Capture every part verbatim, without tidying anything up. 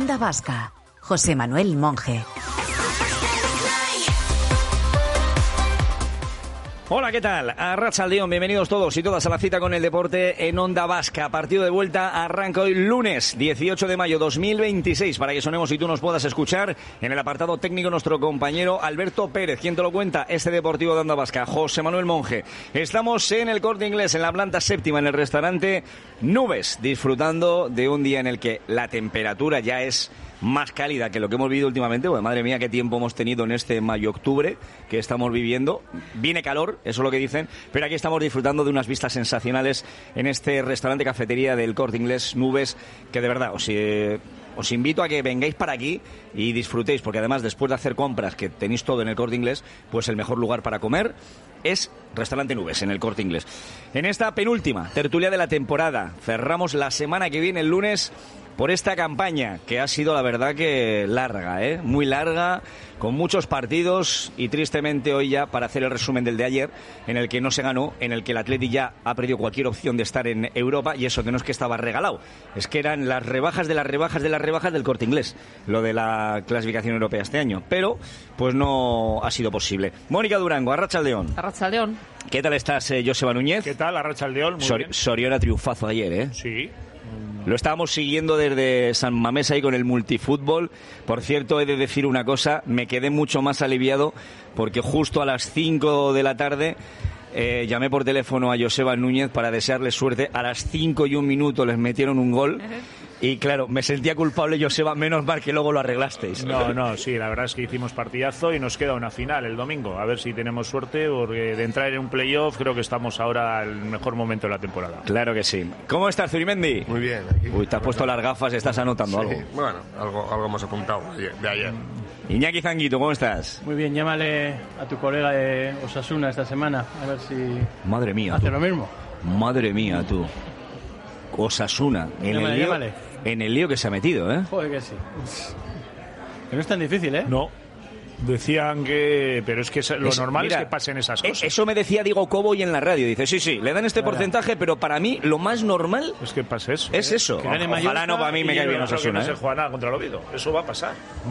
Onda Vasca, José Manuel Monje. Hola, ¿qué tal? Arratsaldeón, bienvenidos todos y todas a la cita con el deporte en Onda Vasca. Partido de vuelta arranca hoy lunes dieciocho de mayo dos mil veintiséis para que sonemos y tú nos puedas escuchar. En el apartado técnico nuestro compañero Alberto Pérez. ¿Quién te lo cuenta? Este deportivo de Onda Vasca, José Manuel Monje. Estamos en el Corte Inglés, en la planta séptima, en el restaurante Nubes, disfrutando de un día en el que la temperatura ya es más cálida que lo que hemos vivido últimamente. Bueno, madre mía, qué tiempo hemos tenido en este mayo-octubre que estamos viviendo. Viene calor, eso es lo que dicen, pero aquí estamos disfrutando de unas vistas sensacionales en este restaurante cafetería del Corte Inglés Nubes, que de verdad os, eh, os invito a que vengáis para aquí y disfrutéis, porque además después de hacer compras, que tenéis todo en el Corte Inglés, pues el mejor lugar para comer es Restaurante Nubes, en el Corte Inglés. En esta penúltima tertulia de la temporada, cerramos la semana que viene, el lunes, por esta campaña, que ha sido la verdad que larga, ¿eh? Muy larga, con muchos partidos y tristemente hoy ya, para hacer el resumen del de ayer, en el que no se ganó, en el que el Atleti ya ha perdido cualquier opción de estar en Europa, y eso que no es que estaba regalado, es que eran las rebajas de las rebajas de las rebajas del Corte Inglés, lo de la clasificación europea este año, pero pues no ha sido posible. Mónica Durango, Arratsaldeón. Arratsaldeón. ¿Qué tal estás, eh, Joseba Núñez? ¿Qué tal, Arratsaldeón? Muy Sor- bien. Soriona triunfazo ayer, ¿eh? Sí. Lo estábamos siguiendo desde San Mamés ahí con el multifútbol. Por cierto, he de decir una cosa, me quedé mucho más aliviado porque justo a las cinco de la tarde eh, llamé por teléfono a Joseba Núñez para desearle suerte. A las cinco y un minuto les metieron un gol. Y claro, me sentía culpable, Joseba, menos mal que luego lo arreglasteis. No, no, sí, la verdad es que hicimos partidazo y nos queda una final el domingo. A ver si tenemos suerte, porque de entrar en un playoff creo que estamos ahora en el mejor momento de la temporada. Claro que sí. ¿Cómo estás, Zurimendi? Muy bien. Aquí. Uy, te has puesto las gafas, estás anotando Sí, algo. bueno, algo, algo hemos apuntado ayer- de ayer. Iñaki Zanguito, ¿cómo estás? Muy bien, llámale a tu colega de Osasuna esta semana, a ver si Madre mía, hace tú. lo mismo. Madre mía, tú. Osasuna, en Llámale, el lío, llámale. en el lío que se ha metido, ¿eh? Joder que sí. Que no es tan difícil, ¿eh? No, decían que... Pero es que lo Es- normal mira, es que pasen esas eh, cosas. Eso me decía Diego Cobo y en la radio. Dice, sí, sí, le dan este Claro. porcentaje, pero para mí lo más normal Es que pase eso. es eso. Que gane Ojalá Mallorca no, para mí me y cae yo bien Yo creo que Osasuna, no se ¿eh? juega nada contra el Oviedo. Eso va a pasar.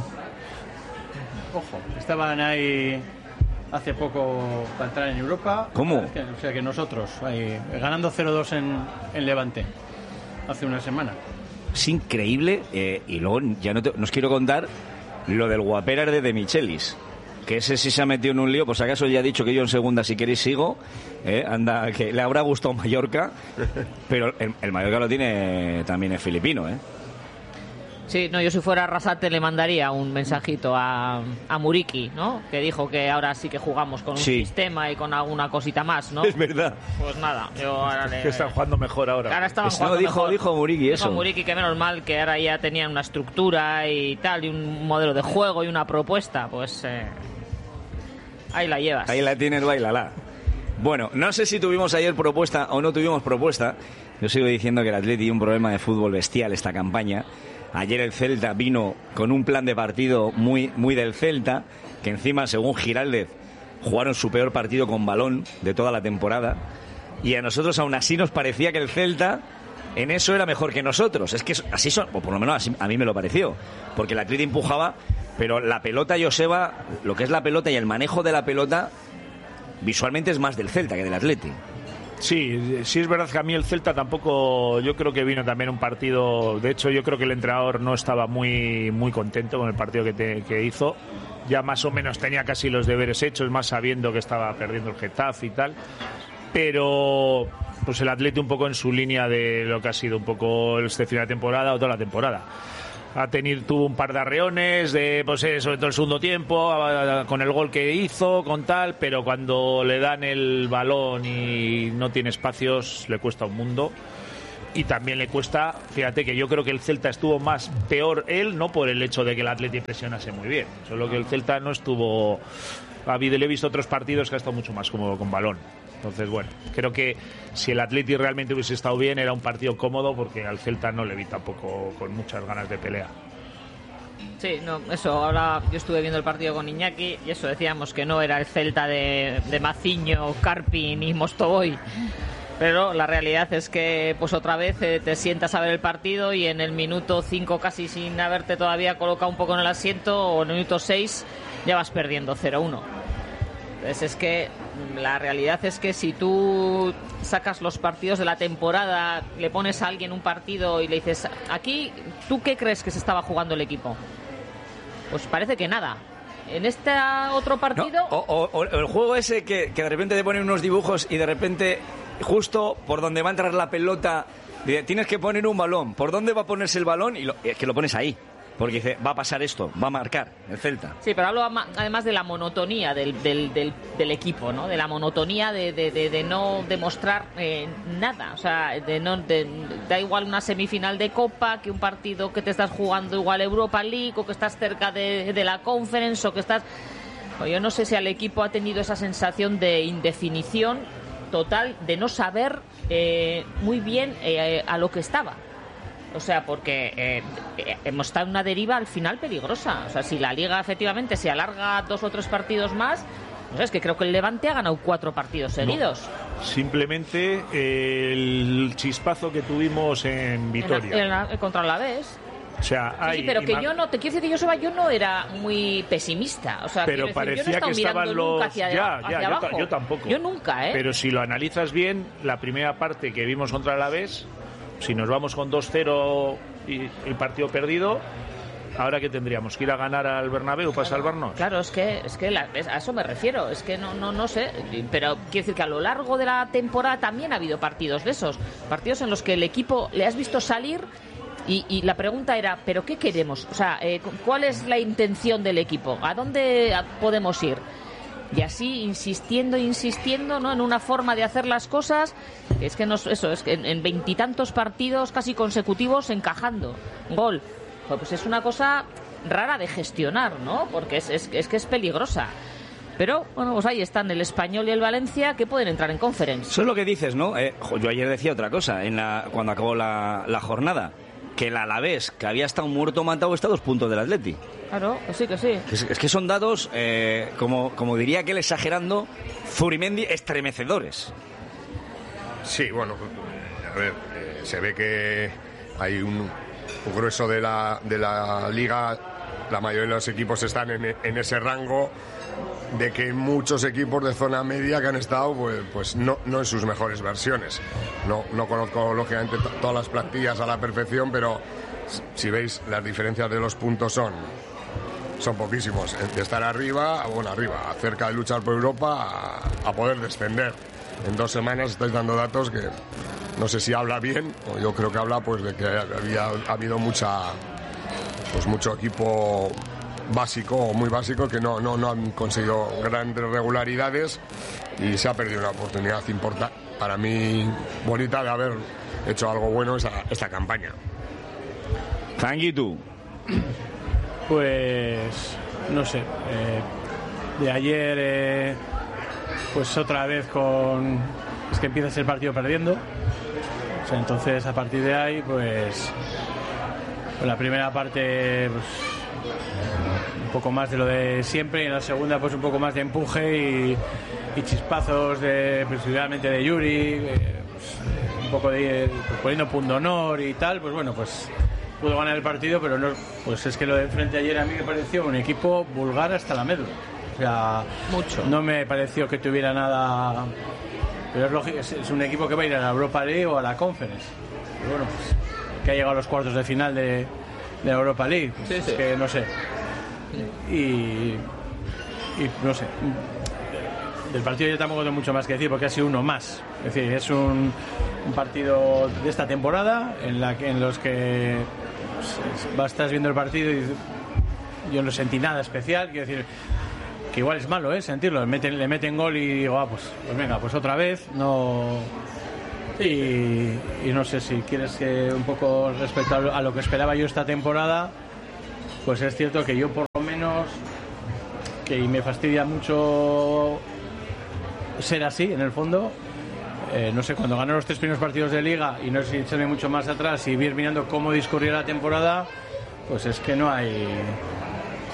Ojo, estaban ahí hace poco para entrar en Europa. ¿Cómo? Es que- o sea que nosotros, ahí, ganando cero dos en, en Levante, hace una semana. Es increíble. eh, y luego ya no, te- no os quiero contar lo del Guaperas de De Michelis. Que ese sí se ha metido en un lío. Pues acaso ya ha dicho que yo en segunda, si queréis, sigo. Eh, anda, que le habrá gustado Mallorca. Pero el, el Mallorca lo tiene también el filipino, ¿eh? Sí, no, yo si fuera Arrasate le mandaría un mensajito a, a Muriqui, ¿no? Que dijo que ahora sí que jugamos con un Sí. sistema y con alguna cosita más, ¿no? Es verdad. Pues nada, yo ahora le... Que están jugando mejor ahora. Ahora estaban No, jugando dijo, mejor. dijo Muriqui eso. Dijo Muriqui que menos mal que ahora ya tenían una estructura y tal, y un modelo de juego y una propuesta, pues eh, ahí la llevas. Ahí la tienes, bailala. Bueno, no sé si tuvimos ayer propuesta o no tuvimos propuesta. Yo sigo diciendo que el Atleti tiene un problema de fútbol bestial esta campaña. Ayer el Celta vino con un plan de partido muy, muy del Celta, que encima, según Giraldez, jugaron su peor partido con balón de toda la temporada. Y a nosotros aún así nos parecía que el Celta en eso era mejor que nosotros. Es que así son, o por lo menos así, a mí me lo pareció. Porque el Atleti empujaba, pero la pelota, Joseba, lo que es la pelota y el manejo de la pelota, visualmente es más del Celta que del Atleti. Sí, sí es verdad que a mí el Celta tampoco, yo creo que vino también un partido, de hecho yo creo que el entrenador no estaba muy muy contento con el partido que, te- que hizo, ya más o menos tenía casi los deberes hechos, más sabiendo que estaba perdiendo el Getafe y tal, pero pues el Atleti un poco en su línea de lo que ha sido un poco este final de temporada o toda la temporada. Ha tenido, tuvo un par de arreones, de, pues eh, sobre todo el segundo tiempo, a- a- con el gol que hizo, con tal, pero cuando le dan el balón y no tiene espacios, le cuesta un mundo. Y también le cuesta, fíjate que yo creo que el Celta estuvo más peor él, no por el hecho de que el Atleti presionase muy bien, solo que el Celta no estuvo... Ha habido, le he visto otros partidos que ha estado mucho más cómodo con balón. Entonces, bueno, creo que si el Atleti realmente hubiese estado bien, era un partido cómodo, porque al Celta no le vi tampoco con muchas ganas de pelea. Sí, no, eso, ahora yo estuve viendo el partido con Iñaki y eso decíamos que no era el Celta de, de Maciño, Carpin y Mostovoy, Pero la realidad es que pues otra vez eh, te sientas a ver el partido y en el minuto cinco, casi sin haberte todavía colocado un poco en el asiento, o en el minuto seis ya vas perdiendo cero uno. Entonces es que la realidad es que si tú sacas los partidos de la temporada, le pones a alguien un partido y le dices, aquí, ¿tú qué crees que se estaba jugando el equipo? Pues parece que nada. En este otro partido... No, o, o, o el juego ese que, que de repente te ponen unos dibujos y de repente, justo por donde va a entrar la pelota, tienes que poner un balón. ¿Por dónde va a ponerse el balón? Y lo, es que lo pones ahí. Porque dice, va a pasar esto, va a marcar el Celta. Sí, pero hablo además de la monotonía del, del, del, del equipo, ¿no? De la monotonía de, de, de, de no demostrar eh, nada. O sea, de no de, da igual una semifinal de Copa que un partido que te estás jugando igual Europa League, o que estás cerca de, de la Conference, o que estás... Pues yo no sé si al equipo ha tenido esa sensación de indefinición total, de no saber eh, muy bien eh, a lo que estaba. O sea, porque eh, hemos estado en una deriva al final peligrosa. O sea, si la Liga efectivamente se alarga dos o tres partidos más, no sé, es que creo que el Levante ha ganado cuatro partidos seguidos. No, simplemente el chispazo que tuvimos en Vitoria. En la, en la, contra el Alavés. O sea, hay, sí, sí, pero que ima- yo no, te quiero decir que yo, Seba, yo no era muy pesimista. O sea, pero decir, parecía yo no que estaban los... hacia, ya, hacia ya, yo, abajo. ta- yo tampoco. Yo nunca, ¿eh? Pero si lo analizas bien, la primera parte que vimos contra el Alavés, si nos vamos con dos cero y el partido perdido, ¿ahora qué tendríamos? ¿Que ir a ganar al Bernabéu para salvarnos? Claro, es que, es que la, a eso me refiero. Es que no, no, no sé. Pero quiero decir que a lo largo de la temporada también ha habido partidos de esos. Partidos en los que el equipo le has visto salir y, y la pregunta era, ¿pero qué queremos? O sea, eh, ¿cuál es la intención del equipo? ¿A dónde podemos ir? Y así, insistiendo, insistiendo, ¿no? En una forma de hacer las cosas, que es que no, eso, es que en veintitantos partidos casi consecutivos encajando gol. Pues es una cosa rara de gestionar, ¿no? Porque es, es, es que es peligrosa. Pero, bueno, pues ahí están el Español y el Valencia, que pueden entrar en Conference. Eso es lo que dices, ¿no? Eh, jo, yo ayer decía otra cosa, en la, cuando acabó la, la jornada, que el Alavés, que había estado muerto matado, está a dos puntos del Atleti. Claro, que sí, que sí. Es, es que son datos, eh, como, como diría aquel exagerando, Zurimendi, estremecedores. Sí, bueno, a ver, eh, se ve que hay un, un grueso de la, de la liga, la mayoría de los equipos están en, en ese rango, de que muchos equipos de zona media que han estado pues, pues no, no en sus mejores versiones. No, no conozco lógicamente t- todas las plantillas a la perfección, pero si veis las diferencias de los puntos son son poquísimos. De estar arriba, bueno, arriba, cerca de luchar por Europa, a, a poder descender. En dos semanas estáis dando datos que no sé si habla bien, o yo creo que habla pues de que había ha habido mucha pues mucho equipo básico o muy básico que no, no, no han conseguido grandes regularidades y se ha perdido una oportunidad importante, para mí bonita, de haber hecho algo bueno esa, esta campaña. Zanguitu. Pues no sé, eh, de ayer eh, pues otra vez con es que empiezas el partido perdiendo, o sea, entonces a partir de ahí pues, pues la primera parte pues, un poco más de lo de siempre, y en la segunda pues un poco más de empuje y, y chispazos de principalmente de Yuri, eh, pues, un poco de pues, poniendo punto honor y tal, pues bueno, pues pudo ganar el partido, pero no, pues es que lo de enfrente ayer a mí me pareció un equipo vulgar hasta la médula. O sea, mucho. No me pareció que tuviera nada, pero es lógico, es, es un equipo que va a ir a la Europa League o a la Conference. Pero bueno, pues que ha llegado a los cuartos de final de, de la Europa League, pues sí, es sí. que no sé. Y, y no sé. Del partido yo tampoco tengo mucho más que decir porque ha sido uno más. Es decir, es un, un partido de esta temporada en la que en los que pues, vas, estás viendo el partido y yo no sentí nada especial. Quiero decir que igual es malo, ¿eh? Sentirlo. Le meten, le meten gol y digo, ah, pues, pues venga, pues otra vez. No. Y, y no sé si quieres que un poco respecto a lo, a lo que esperaba yo esta temporada, pues es cierto que yo por lo menos, que me fastidia mucho ser así en el fondo, eh, no sé, cuando gané los tres primeros partidos de liga y no sé si echarme mucho más atrás y ir mirando cómo discurría la temporada, pues es que no hay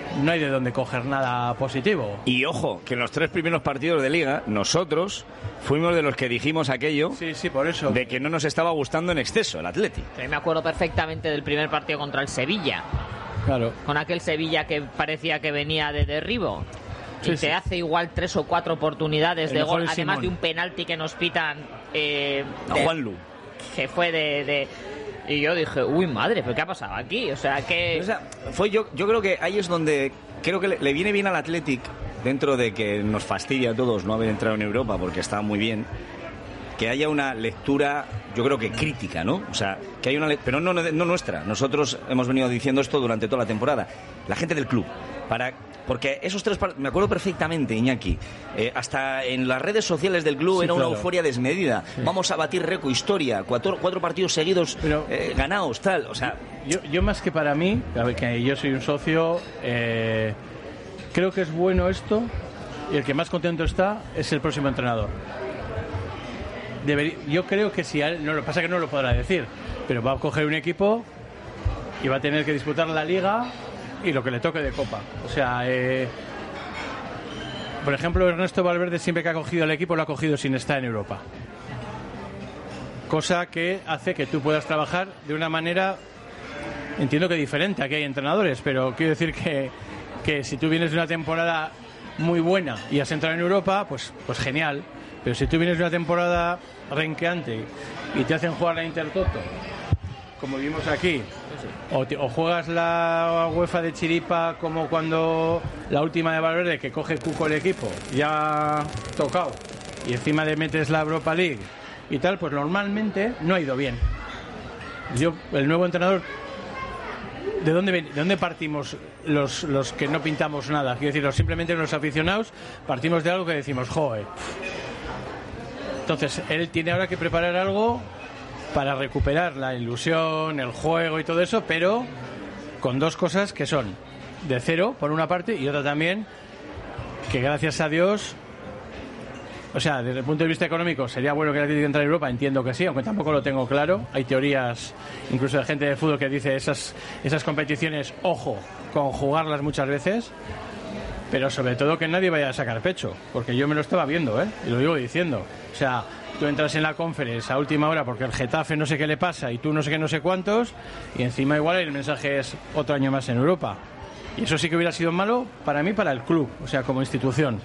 no hay de dónde coger nada positivo. Y ojo, que en los tres primeros partidos de Liga, nosotros fuimos de los que dijimos aquello, sí, sí, por eso, de que no nos estaba gustando en exceso el Atleti. Sí, me acuerdo perfectamente del primer partido contra el Sevilla. Claro. Con aquel Sevilla que parecía que venía de derribo. Sí, y sí. te hace igual tres o cuatro oportunidades El de mejor gol, es además Simón. de un penalti que nos pitan eh, A de- Juanlu. que fue de, de... Y yo dije, uy, madre, ¿pero qué ha pasado aquí? O sea, que... O sea, fue yo, yo creo que ahí es donde creo que le, le viene bien al Athletic, dentro de que nos fastidia a todos no haber entrado en Europa porque está muy bien, que haya una lectura, yo creo que crítica, ¿no? O sea, que haya una le- pero no, no, no nuestra. Nosotros hemos venido diciendo esto durante toda la temporada. La gente del club, para porque esos tres par- me acuerdo perfectamente, Iñaki, eh, hasta en las redes sociales del club Sí, era una claro. euforia desmedida. Sí. Vamos a batir récord, historia, cuatro, cuatro partidos seguidos Pero- eh, ganados, tal, o sea, Yo, yo más que para mí, a ver, que yo soy un socio, eh, creo que es bueno esto y el que más contento está es el próximo entrenador. Deberí- yo creo que si a él, no lo pasa que no lo podrá decir, pero va a coger un equipo y va a tener que disputar la Liga y lo que le toque de Copa. O sea, eh, por ejemplo, Ernesto Valverde siempre que ha cogido el equipo lo ha cogido sin estar en Europa. Cosa que hace que tú puedas trabajar de una manera, entiendo que diferente. Aquí hay entrenadores, pero quiero decir que, que si tú vienes de una temporada muy buena y has entrado en Europa, pues, pues genial. Pero si tú vienes de una temporada renqueante y te hacen jugar la Intertoto, como vimos aquí, o, te- o juegas la UEFA de chiripa como cuando la última de Valverde, que coge Cuco el equipo, ya tocado, y encima le metes la Europa League y tal, pues normalmente no ha ido bien. Yo, el nuevo entrenador, ¿de dónde, ven- de dónde partimos los, los que no pintamos nada? Quiero decir, los- simplemente los aficionados partimos de algo que decimos, joder. Entonces, él tiene ahora que preparar algo para recuperar la ilusión, el juego y todo eso, pero con dos cosas que son de cero, por una parte, y otra también, que gracias a Dios, o sea, desde el punto de vista económico, sería bueno que el Atlético entrara en Europa, entiendo que sí, aunque tampoco lo tengo claro. Hay teorías, incluso de gente de fútbol, que dice esas, esas competiciones, ojo, con jugarlas muchas veces, pero sobre todo que nadie vaya a sacar pecho, porque yo me lo estaba viendo, ¿eh? Y lo digo diciendo. O sea, tú entras en la conferencia a última hora porque el Getafe no sé qué le pasa y tú no sé qué, no sé cuántos, y encima igual el mensaje es otro año más en Europa. Y eso sí que hubiera sido malo para mí, para el club, o sea, como institución.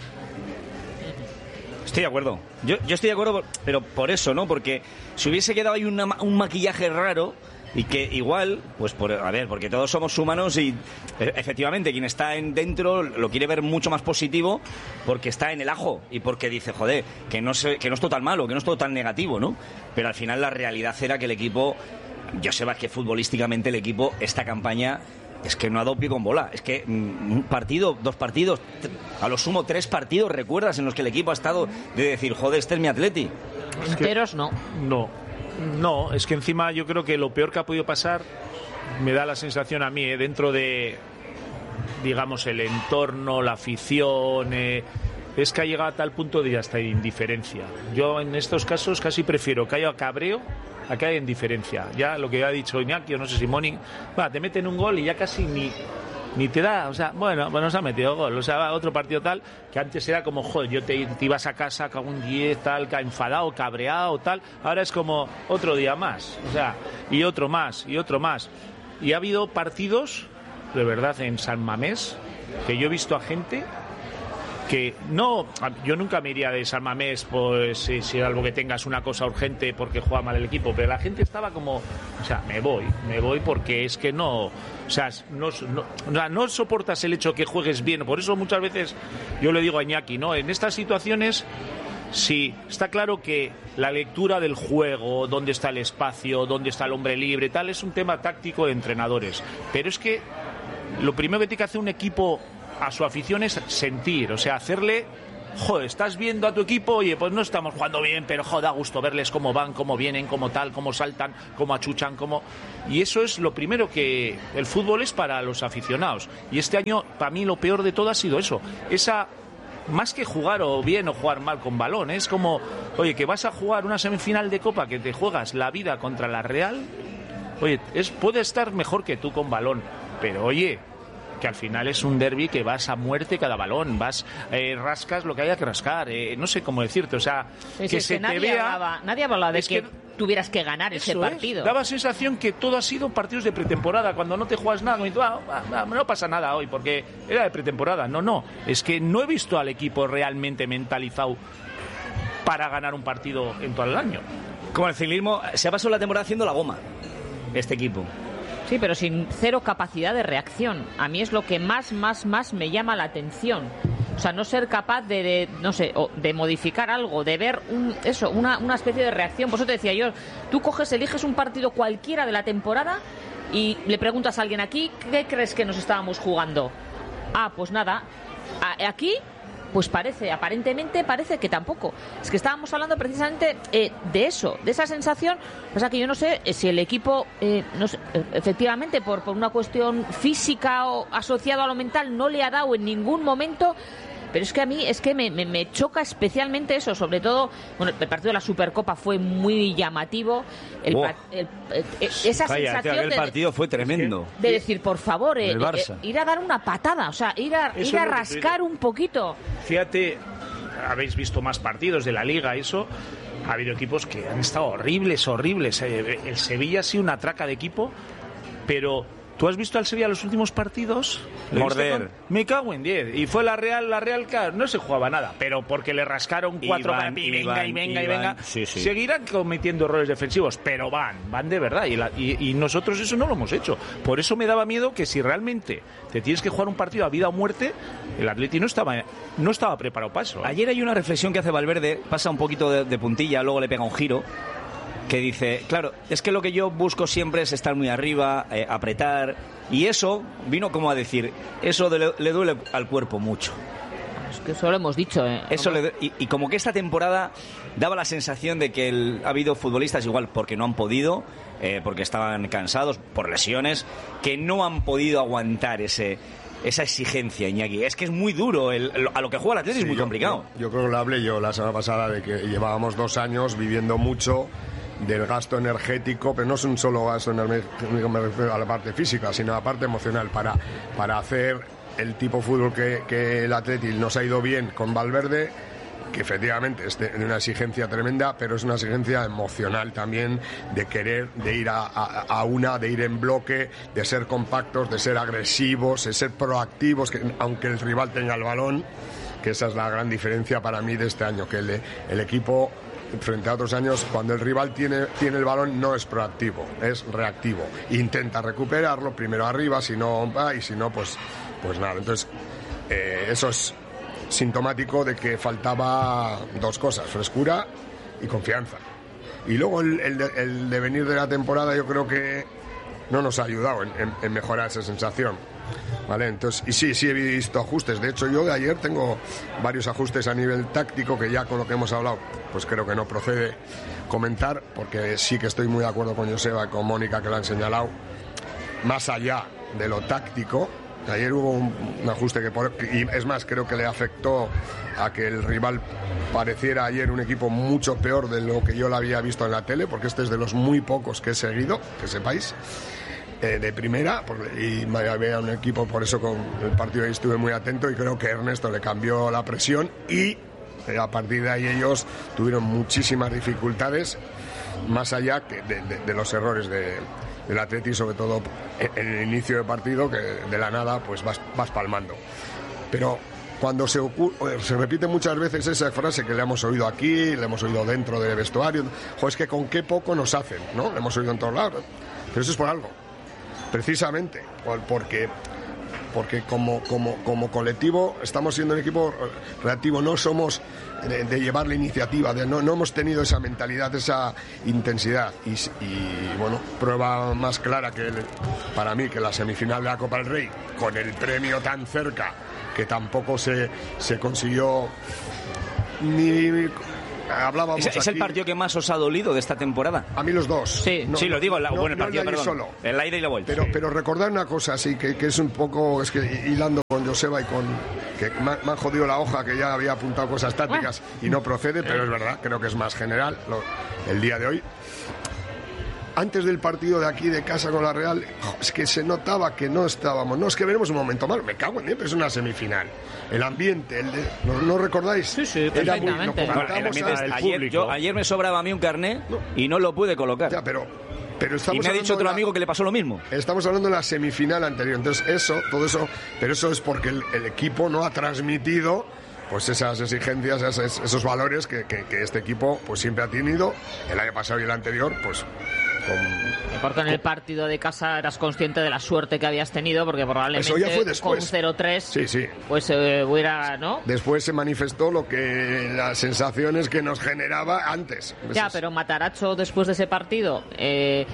estoy de acuerdo. Yo, yo estoy de acuerdo, por- pero por eso, ¿no? Porque si hubiese quedado ahí una ma- un maquillaje raro y que igual, pues por, a ver, porque todos somos humanos y e- efectivamente quien está en dentro lo quiere ver mucho más positivo porque está en el ajo y porque dice, joder, que no, se, que no es todo tan malo, que no es todo tan negativo, ¿no? Pero al final la realidad era que el equipo, yo sé que futbolísticamente el equipo, esta campaña, es que no ha dado pie con bola. Es que mm, un partido, dos partidos, tr- a lo sumo tres partidos, ¿recuerdas? En los que el equipo ha estado de decir, joder, este es mi Atleti. Enteros no. No, no, es que encima yo creo que lo peor que ha podido pasar, me da la sensación a mí, eh, dentro de, digamos, el entorno, la afición, eh, es que ha llegado a tal punto de hasta indiferencia. Yo en estos casos casi prefiero que haya cabreo a que haya indiferencia. Ya lo que ha dicho Iñaki, o no sé si Moni, va, te meten un gol y ya casi ni... Ni te da, o sea, bueno, bueno, se ha metido gol. O sea, otro partido tal, que antes era como, joder, yo te, te ibas a casa con un diez, tal, ca- enfadado, cabreado, tal. Ahora es como otro día más, o sea, y otro más, y otro más. Y ha habido partidos, de verdad, en San Mamés, que yo he visto a gente que no, yo nunca me iría de San Mamés, pues si, si algo que tengas una cosa urgente porque juega mal el equipo, pero la gente estaba como, o sea, me voy, me voy porque es que no, o sea, no, no, o sea, no soportas el hecho que juegues bien. Por eso muchas veces yo le digo a Iñaki, no, en estas situaciones sí, está claro que la lectura del juego, dónde está el espacio, dónde está el hombre libre, tal, es un tema táctico de entrenadores, pero es que lo primero que tiene que hacer un equipo a su afición es sentir, o sea, hacerle, joder, estás viendo a tu equipo, oye, pues no estamos jugando bien, pero joder, da gusto verles cómo van, cómo vienen, cómo tal, cómo saltan, cómo achuchan, cómo... Y eso es lo primero que el fútbol es para los aficionados. Y este año, para mí, lo peor de todo ha sido eso, esa... Más que jugar o bien o jugar mal con balón, es como, oye, que vas a jugar una semifinal de Copa, que te juegas la vida contra la Real, oye, es, puede estar mejor que tú con balón, pero oye, que al final es un derbi que vas a muerte cada balón, vas, eh, rascas lo que haya que rascar, eh, no sé cómo decirte, o sea, sí, que sí, se que nadie te vea... Hablaba, nadie hablaba de que, que tuvieras que ganar ese partido. Es. Daba sensación que todo ha sido partidos de pretemporada, cuando no te juegas nada, y tú, ah, ah, no pasa nada hoy, porque era de pretemporada. No, no, es que no he visto al equipo realmente mentalizado para ganar un partido en todo el año. Como el ciclismo, se ha pasado la temporada haciendo la goma, este equipo. Sí, pero sin cero capacidad de reacción. A mí es lo que más, más, más me llama la atención. O sea, no ser capaz de, de no sé, de modificar algo, de ver un, eso, una, una especie de reacción. Por eso te decía yo, tú coges, eliges un partido cualquiera de la temporada y le preguntas a alguien aquí, ¿qué crees que nos estábamos jugando? Ah, pues nada, a, aquí... Pues parece, aparentemente parece que tampoco. Es que estábamos hablando precisamente eh, de eso, de esa sensación. O sea que yo no sé eh, si el equipo, eh, no sé, efectivamente, por, por una cuestión física o asociada a lo mental, no le ha dado en ningún momento. Pero es que a mí es que me, me, me choca especialmente eso, sobre todo, bueno, el partido de la Supercopa fue muy llamativo, el, oh. el, el, el, esa Vaya, sensación el de, partido fue tremendo. De decir, por favor, eh, eh, ir a dar una patada, o sea, ir a, ir a rascar un poquito. Fíjate, habéis visto más partidos de la Liga, eso, ha habido equipos que han estado horribles, horribles. El Sevilla ha sido una traca de equipo, pero... ¿Tú has visto al Sevilla los últimos partidos? Morder. Me cago en diez. Y fue la Real, la Real no se jugaba nada, pero porque le rascaron cuatro Iban, y venga, iban, y venga, iban. y venga. Sí, sí. Seguirán cometiendo errores defensivos, pero van, van de verdad. Y, la, y, y nosotros eso no lo hemos hecho. Por eso me daba miedo que si realmente te tienes que jugar un partido a vida o muerte, el Atleti no estaba, no estaba preparado para eso. ¿eh? Ayer hay una reflexión que hace Valverde, pasa un poquito de, de puntilla, luego le pega un giro, que dice, claro, es que lo que yo busco siempre es estar muy arriba, eh, apretar, y eso vino como a decir, eso de, le, le duele al cuerpo mucho. Es que eso lo hemos dicho, ¿eh? Eso le, y, y como que esta temporada daba la sensación de que el, ha habido futbolistas igual porque no han podido, eh, porque estaban cansados por lesiones, que no han podido aguantar ese... esa exigencia, Iñaki. Es que es muy duro. El, a lo que juega el Atlético sí, es muy yo, complicado. Yo, yo creo que lo hablé yo la semana pasada de que llevábamos dos años viviendo mucho del gasto energético, pero no es un solo gasto energético, me refiero a la parte física, sino a la parte emocional, para, para hacer el tipo de fútbol que, que el Atlético nos ha ido bien con Valverde, que efectivamente es de una exigencia tremenda, pero es una exigencia emocional también, de querer, de ir a, a, a una, de ir en bloque, de ser compactos, de ser agresivos, de ser proactivos, que, aunque el rival tenga el balón, que esa es la gran diferencia para mí de este año, que el, el equipo, frente a otros años, cuando el rival tiene, tiene el balón, no es proactivo, es reactivo. Intenta recuperarlo, primero arriba, si no, y si no, pues, pues nada. Entonces, eh, eso es sintomático de que faltaba dos cosas, frescura y confianza. Y luego el, el, de, el devenir de la temporada yo creo que no nos ha ayudado en, en, en mejorar esa sensación, ¿vale? Entonces, y sí, sí he visto ajustes. De hecho, yo de ayer tengo varios ajustes a nivel táctico que ya con lo que hemos hablado, pues creo que no procede comentar, porque sí que estoy muy de acuerdo con Joseba y con Mónica, que lo han señalado. Más allá de lo táctico, ayer hubo un, un ajuste que, por, y es más, creo que le afectó a que el rival pareciera ayer un equipo mucho peor de lo que yo lo había visto en la tele, porque este es de los muy pocos que he seguido, que sepáis, eh, de primera, porque, y me había un equipo, por eso con el partido ahí estuve muy atento, y creo que Ernesto le cambió la presión, y eh, a partir de ahí ellos tuvieron muchísimas dificultades, más allá que de, de, de los errores de del Atleti, sobre todo en el inicio del partido, que de la nada pues vas, vas palmando. Pero cuando se ocurre, se repite muchas veces esa frase que le hemos oído aquí, le hemos oído dentro del vestuario, jo, es que con qué poco nos hacen, ¿no? Le hemos oído en todos lados, pero eso es por algo, precisamente porque porque como, como, como colectivo estamos siendo un equipo reactivo, no somos de, de llevar la iniciativa, de, no, no hemos tenido esa mentalidad, esa intensidad, y, y bueno, prueba más clara que el, para mí que la semifinal de la Copa del Rey, con el premio tan cerca, que tampoco se, se consiguió ni... Hablábamos ¿Es, ¿Es el partido que más os ha dolido de esta temporada? A mí los dos. Sí, no, sí lo digo, la, no, bueno, el partido, no el perdón. Solo. El aire y la vuelta. Pero, sí. pero recordar una cosa, sí, que, que es un poco, es que hilando con Joseba y con... que me, me han jodido la hoja, que ya había apuntado cosas tácticas y no procede, pero es verdad, creo que es más general lo, el día de hoy. antes del partido de aquí de casa con la Real, es que se notaba que no estábamos, no, es que veremos un momento malo, me cago en él, pero es una semifinal. El ambiente, el de, ¿no, ¿no recordáis? Sí, sí, Era muy, lo Bueno, el ambiente es- ayer, yo, ayer me sobraba a mí un carné y no lo pude colocar. Ya, pero, pero y estamos me ha dicho hablando otro de la- amigo que le pasó lo mismo. Estamos hablando de la semifinal anterior, entonces eso, todo eso, pero eso es porque el, el equipo no ha transmitido pues esas exigencias, esos, esos valores que, que, que este equipo pues siempre ha tenido, el año pasado y el anterior, pues con... Porque en el partido de casa eras consciente de la suerte que habías tenido, porque probablemente Eso ya fue con después. cero tres Sí, sí. pues eh, hubiera, ¿no? Después se manifestó lo que las sensaciones que nos generaba antes. Ya, Esas- pero Matarazzo después de ese partido, eh,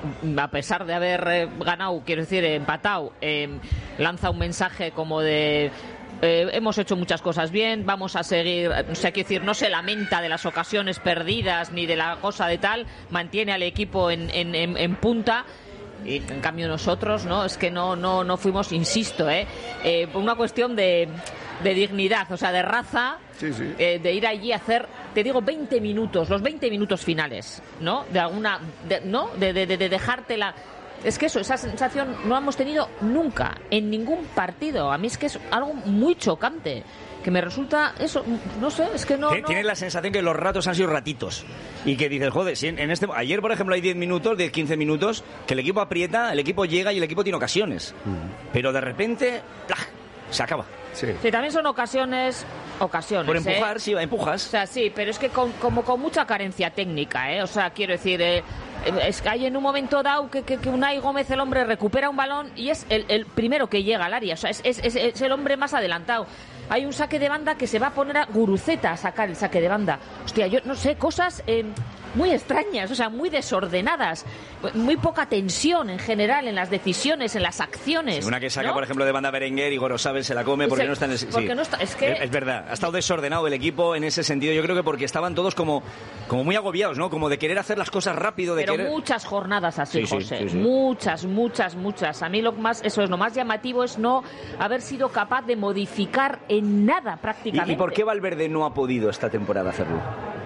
a pesar de haber eh, ganado, quiero decir, empatado, eh, lanza un mensaje como de... Eh, hemos hecho muchas cosas bien, vamos a seguir, o sea, quiero decir, no se lamenta de las ocasiones perdidas ni de la cosa de tal, mantiene al equipo en, en, en, en punta. Y en cambio nosotros, ¿no? Es que no no no fuimos, insisto, ¿eh? eh por una cuestión de, de dignidad, o sea, de raza, Sí, sí. eh, de ir allí a hacer, te digo, veinte minutos, los veinte minutos finales, ¿no? De alguna, de, ¿no? De, de, de, de dejártela. Es que eso, esa sensación no la hemos tenido nunca, en ningún partido. A mí es que es algo muy chocante, que me resulta eso, no sé, es que no... Tien- no... Tienes la sensación que los ratos han sido ratitos. Y que dices, joder, si en, en este ayer, por ejemplo, hay diez minutos, diez quince minutos, que el equipo aprieta, el equipo llega y el equipo tiene ocasiones. Pero de repente, ¡plaj!, se acaba. Sí. Sí, también son ocasiones, ocasiones, Por empujar, ¿eh? sí, O empujas. sea, sí, pero es que con, como con mucha carencia técnica, ¿eh? O sea, quiero decir, eh, es que hay en un momento dado que, que, que Unai Gómez, el hombre, recupera un balón y es el, el primero que llega al área. O sea, es, es, es, es el hombre más adelantado. Hay un saque de banda que se va a poner a Guruceta a sacar el saque de banda. Hostia, yo no sé, cosas eh, muy extrañas, o sea, muy desordenadas. Muy poca tensión en general en las decisiones, en las acciones. Sí, una que saca, ¿no? por ejemplo, de banda Berenguer y Gorosabel se la come porque Se- no está en el... sí. porque no está- es que- es, es verdad, ha estado desordenado el equipo en ese sentido. Yo creo que porque estaban todos como, como muy agobiados, ¿no? Como de querer hacer las cosas rápido, de Pero querer... muchas jornadas así, Sí, sí, José. sí, sí. Muchas, muchas, muchas. A mí lo más, eso es lo más llamativo, es no haber sido capaz de modificar en nada prácticamente. ¿Y, ¿Y por qué Valverde no ha podido esta temporada hacerlo?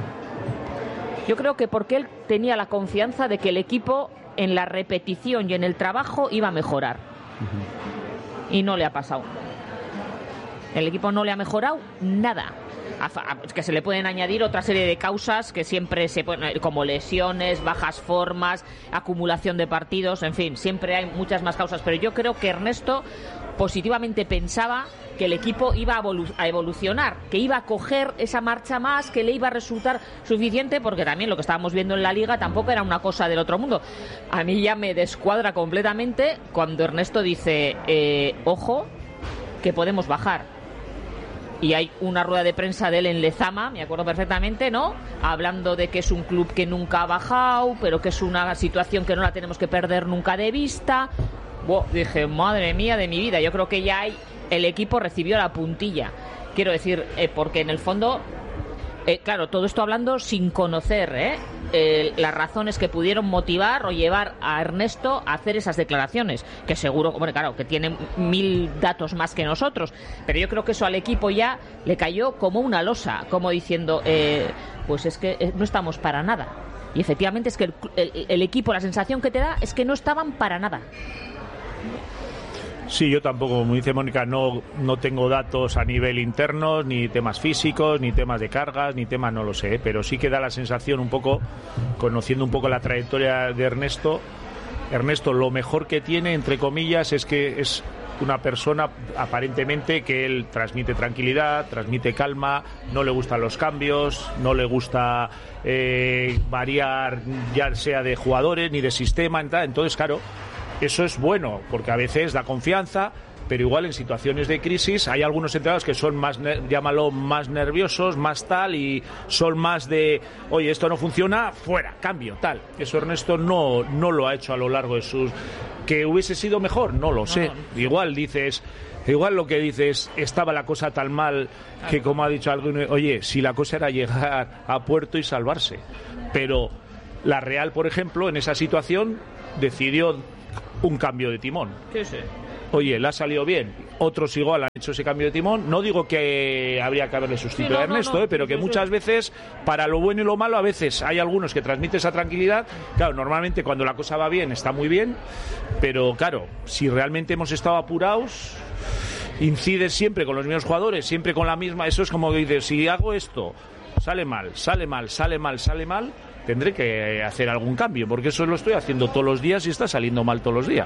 Yo creo que porque él tenía la confianza de que el equipo en la repetición y en el trabajo iba a mejorar. Y no le ha pasado. El equipo no le ha mejorado nada. A fa- a- Es que se le pueden añadir otra serie de causas que siempre se ponen, como lesiones, bajas formas, acumulación de partidos, en fin, siempre hay muchas más causas. Pero yo creo que Ernesto positivamente pensaba que el equipo iba a, evolu- a evolucionar, que iba a coger esa marcha más, que le iba a resultar suficiente, porque también lo que estábamos viendo en la Liga tampoco era una cosa del otro mundo. A mí ya me descuadra completamente cuando Ernesto dice, eh, ojo, que podemos bajar. Y hay una rueda de prensa de él en Lezama, me acuerdo perfectamente, ¿no? Hablando de que es un club que nunca ha bajado, pero que es una situación que no la tenemos que perder nunca de vista. Buah, dije, madre mía de mi vida, yo creo que ya hay, el equipo recibió la puntilla. Quiero decir, eh, porque en el fondo, eh, claro, todo esto hablando sin conocer, ¿eh? Eh, las razones que pudieron motivar o llevar a Ernesto a hacer esas declaraciones, que seguro, bueno, claro, que tiene mil datos más que nosotros, pero yo creo que eso al equipo ya le cayó como una losa, como diciendo, eh, pues es que eh, no estamos para nada. Y efectivamente es que el, el, el equipo, la sensación que te da es que no estaban para nada. Sí, yo tampoco, como dice Mónica, no, no tengo datos a nivel interno, ni temas físicos, ni temas de cargas, ni temas, no lo sé, pero sí que da la sensación un poco, conociendo un poco la trayectoria de Ernesto, Ernesto lo mejor que tiene, entre comillas, es que es una persona aparentemente que él transmite tranquilidad, transmite calma, no le gustan los cambios, no le gusta eh, variar ya sea de jugadores ni de sistema, entonces claro, eso es bueno, porque a veces da confianza, pero igual en situaciones de crisis hay algunos entrenadores que son más, llámalo, más nerviosos, más tal, y son más de, oye, esto no funciona, fuera, cambio, tal. Eso Ernesto no, no lo ha hecho a lo largo de sus... ¿Que hubiese sido mejor? No lo sé. Igual dices... Igual lo que dices, estaba la cosa tan mal que, como ha dicho alguno, oye, si la cosa era llegar a puerto y salvarse. Pero la Real, por ejemplo, en esa situación decidió un cambio de timón. Sí, sí. Oye, le ha salido bien. otros igual han hecho ese cambio de timón. No digo que habría que haberle sustituido sí, no, a Ernesto, no, no. eh, pero que sí, muchas sí. veces, para lo bueno y lo malo, a veces hay algunos que transmiten esa tranquilidad. Claro, normalmente cuando la cosa va bien, está muy bien, pero claro, si realmente hemos estado apurados, incides siempre con los mismos jugadores, siempre con la misma. Eso es como que dices, si hago esto, sale mal, sale mal, sale mal, sale mal, tendré que hacer algún cambio, porque eso lo estoy haciendo todos los días y está saliendo mal todos los días.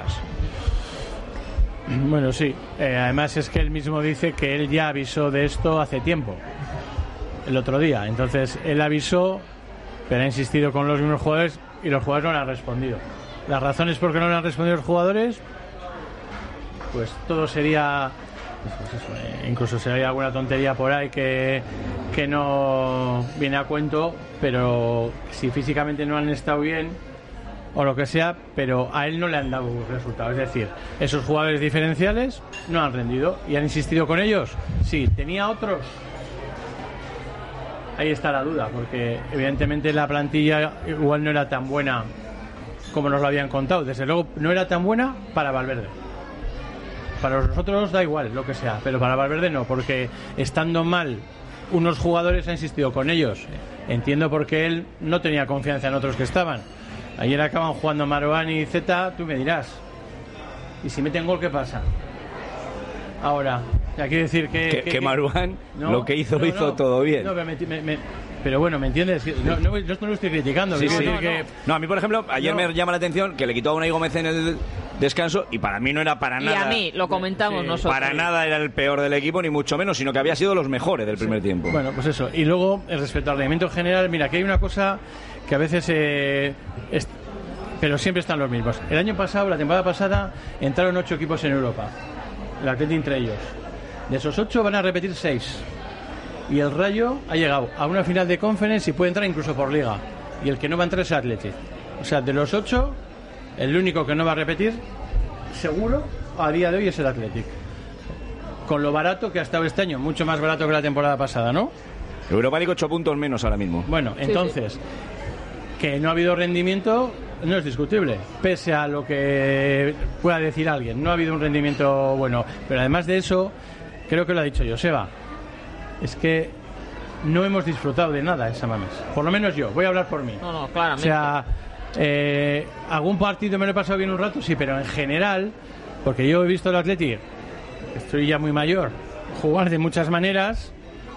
Bueno, sí. Eh, además es que él mismo dice que él ya avisó de esto hace tiempo, el otro día. Entonces, él avisó, pero ha insistido con los mismos jugadores y los jugadores no le han respondido. Las razones por qué no le han respondido los jugadores, pues todo sería... Pues eso, eh, incluso sería alguna tontería por ahí que, que no viene a cuento, pero si físicamente no han estado bien o lo que sea, pero a él no le han dado resultados. Es decir, esos jugadores diferenciales no han rendido y han insistido con ellos. Sí, tenía otros. Ahí está la duda, porque evidentemente la plantilla igual no era tan buena como nos lo habían contado. Desde luego no era tan buena para Valverde. Para los otros da igual, lo que sea, pero para Valverde no, porque estando mal unos jugadores ha insistido con ellos. Entiendo por qué él no tenía confianza en otros que estaban. Ayer acaban jugando Marouane y Zeta, tú me dirás. ¿Y si meten gol, qué pasa? Ahora, ya quiere decir que... Que, que, que Marouane no, lo que hizo, no, lo hizo no, todo bien. No, pero, me, me, pero bueno, ¿me entiendes? No, no, no, no lo estoy criticando. Sí, sí. Decir No, que... no. no, a mí, por ejemplo, ayer no. me llama la atención que le quitó a Unai Gómez en el descanso y para mí no era para Y nada... a mí, lo comentamos Sí, nosotros. Para nada era el peor del equipo, ni mucho menos, sino que había sido los mejores del primer tiempo. Bueno, pues eso. Y luego, respecto al rendimiento general, mira, que hay una cosa que a veces... Eh, es... pero siempre están los mismos. El año pasado, la temporada pasada, entraron ocho equipos en Europa. El Atleti entre ellos. De esos ocho van a repetir seis. Y el Rayo ha llegado a una final de Conference y puede entrar incluso por Liga. Y el que no va a entrar es el Atleti. O sea, de los ocho, el único que no va a repetir, seguro, a día de hoy es el Athletic. Con lo barato que ha estado este año, mucho más barato que la temporada pasada, ¿no? Europa League ocho puntos menos ahora mismo. Bueno, entonces, sí. que no ha habido rendimiento no es discutible, pese a lo que pueda decir alguien. No ha habido un rendimiento bueno. Pero además de eso, creo que lo ha dicho Joseba, es que no hemos disfrutado de nada en San Mamés. Por lo menos yo, voy a hablar por mí. No, no, O claramente. sea, eh, algún partido me lo he pasado bien un rato, sí, pero en general, porque yo he visto el Athletic, estoy ya muy mayor, jugar de muchas maneras,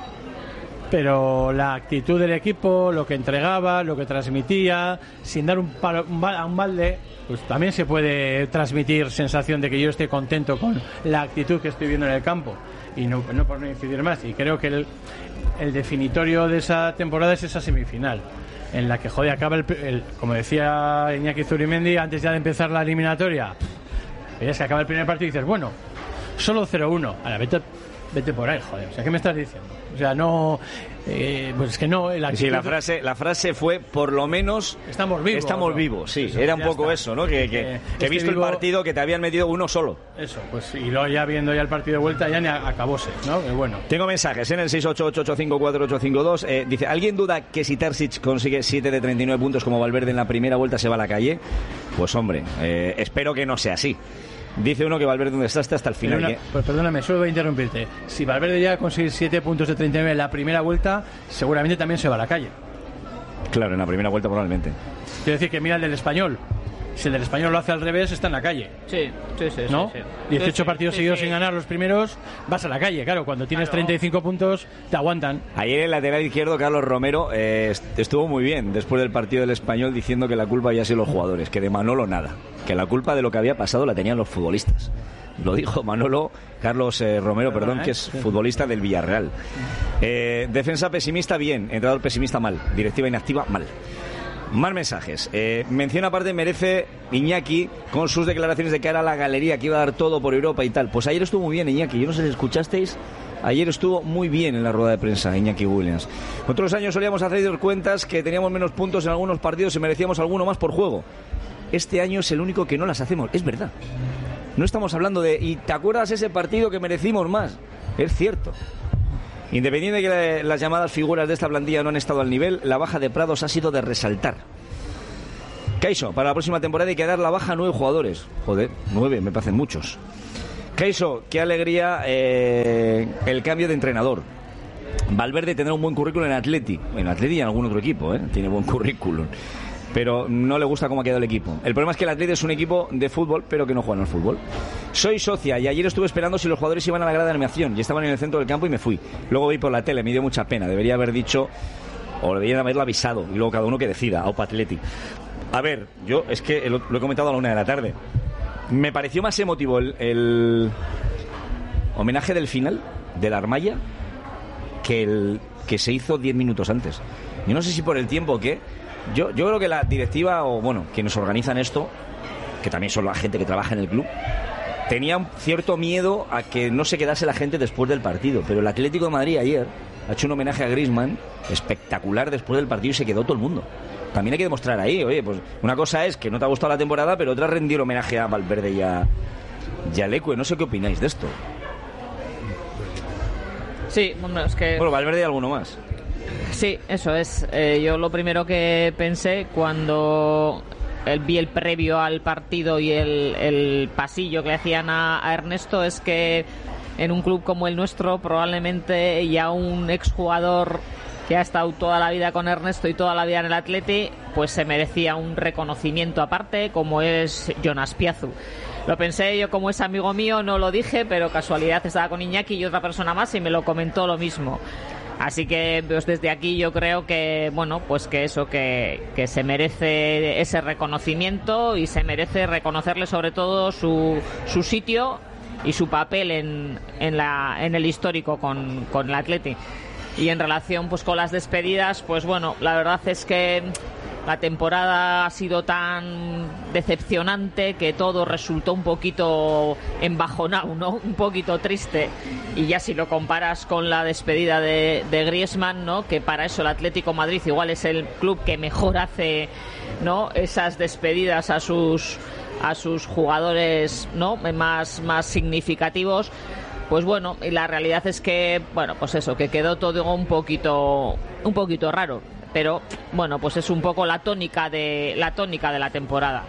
pero la actitud del equipo, lo que entregaba, lo que transmitía, sin dar un, palo, un, bal, un balde, pues también se puede transmitir sensación de que yo esté contento con la actitud que estoy viendo en el campo. Y no, no por no incidir más. Y creo que el, el definitorio de esa temporada es esa semifinal, en la que, joder, acaba el, el como decía Iñaki Zurimendi antes ya de empezar la eliminatoria, es que acaba el primer partido y dices, bueno, solo cero uno, ahora vete, vete por ahí, joder, o sea, ¿qué me estás diciendo? O sea, no, eh, pues es que no, el Sí, la frase, la frase fue, por lo menos, estamos vivos. Estamos ¿no? vivos, sí, Eso, era un ya poco está. eso, ¿no? Que, que, Eh, que he este visto vivo- el partido que te habían metido uno solo. Eso, pues, y luego ya viendo ya el partido de vuelta ya ni a- acabóse, ¿no? Que bueno. Tengo mensajes en el seis ocho ocho ocho cinco cuatro ocho cinco dos. Eh, dice, ¿alguien duda que si Terzic consigue siete de treinta y nueve puntos como Valverde en la primera vuelta se va a la calle? Pues hombre, eh, espero que no sea así. Dice uno que Valverde es un desastre hasta el final. Pero una- ¿eh? pues perdóname, solo voy a interrumpirte. Si Valverde llega a conseguir siete puntos de treinta y nueve en la primera vuelta, seguramente también se va a la calle. Claro, en la primera vuelta probablemente. Quiero decir que mira el del Español. Si el del Español lo hace al revés, está en la calle. Sí, sí, sí. ¿No? sí, sí. dieciocho Sí, sí, partidos sí, seguidos sí. sin ganar los primeros, vas a la calle. Claro, cuando tienes Claro. treinta y cinco puntos, te aguantan. Ayer el lateral izquierdo, Carlos Romero, eh, est- estuvo muy bien después del partido del Español diciendo que la culpa había sido los jugadores, que de Manolo nada, que la culpa de lo que había pasado la tenían los futbolistas. Lo dijo Manolo, Carlos eh, Romero, Perdona, perdón, ¿eh? que es futbolista del Villarreal. Eh, defensa pesimista, bien. Entrenador pesimista, mal. Directiva inactiva, mal. Más mensajes. Eh, mención aparte merece Iñaki con sus declaraciones de cara a la galería, que iba a dar todo por Europa y tal. Pues ayer estuvo muy bien Iñaki, yo no sé si escuchasteis. Ayer estuvo muy bien en la rueda de prensa Iñaki Williams. Otros años solíamos hacer cuentas que teníamos menos puntos en algunos partidos y merecíamos alguno más por juego. Este año es el único que no las hacemos. Es verdad. No estamos hablando de... ¿Y te acuerdas ese partido que merecimos más? Es cierto. Independiente de que las llamadas figuras de esta plantilla no han estado al nivel, la baja de Prados ha sido de resaltar. Caixo, para la próxima temporada hay que dar la baja a nueve jugadores. Joder, nueve, me parecen muchos. Keiso, qué alegría eh, el cambio de entrenador. Valverde tendrá un buen currículum en Atleti, en Atleti y en algún otro equipo, ¿eh? Tiene buen currículum, pero no le gusta cómo ha quedado el equipo. El problema es que el Atleti es un equipo de fútbol, pero que no juega al fútbol. Soy socia y ayer estuve esperando si los jugadores iban a la grada de animación y estaban en el centro del campo y me fui. Luego vi por la tele, me dio mucha pena, debería haber dicho, o deberían haberlo avisado, y luego cada uno que decida, Aupa Atleti. A ver, yo es que lo, lo he comentado a la una de la tarde. Me pareció más emotivo el, el homenaje del final, de la Armaya, que el que se hizo diez minutos antes. Yo no sé si por el tiempo o qué. Yo, yo creo que la directiva, o bueno, quienes organizan esto, que también son la gente que trabaja en el club, tenía un cierto miedo a que no se quedase la gente después del partido. Pero el Atlético de Madrid ayer ha hecho un homenaje a Griezmann espectacular después del partido y se quedó todo el mundo. También hay que demostrar ahí, oye, pues una cosa es que no te ha gustado la temporada, pero otra es rendir homenaje a Valverde y a, y a Leque. No sé qué opináis de esto. Sí, bueno, es que... Bueno, Valverde y alguno más. Sí, eso es. Eh, yo lo primero que pensé cuando el, vi el previo al partido y el, el pasillo que le hacían a, a Ernesto es que en un club como el nuestro probablemente ya un exjugador que ha estado toda la vida con Ernesto y toda la vida en el Atleti, pues se merecía un reconocimiento aparte, como es Jonas Piazu. Lo pensé yo, como es amigo mío, no lo dije, pero casualidad estaba con Iñaki y otra persona más y me lo comentó lo mismo. Así que pues desde aquí yo creo que, bueno, pues que eso, que, que se merece ese reconocimiento y se merece reconocerle sobre todo su, su sitio y su papel en, en, la, en el histórico con, con el Atleti. Y en relación pues con las despedidas, pues bueno, la verdad es que la temporada ha sido tan decepcionante que todo resultó un poquito embajonado, ¿no? Un poquito triste. Y ya si lo comparas con la despedida de, de Griezmann, ¿no? Que para eso el Atlético de Madrid igual es el club que mejor hace, ¿no? Esas despedidas a sus a sus jugadores, ¿no? Más, más significativos. Pues bueno, y la realidad es que, bueno, pues eso, que quedó todo un poquito, un poquito raro. Pero bueno, pues es un poco la tónica de la tónica de la temporada.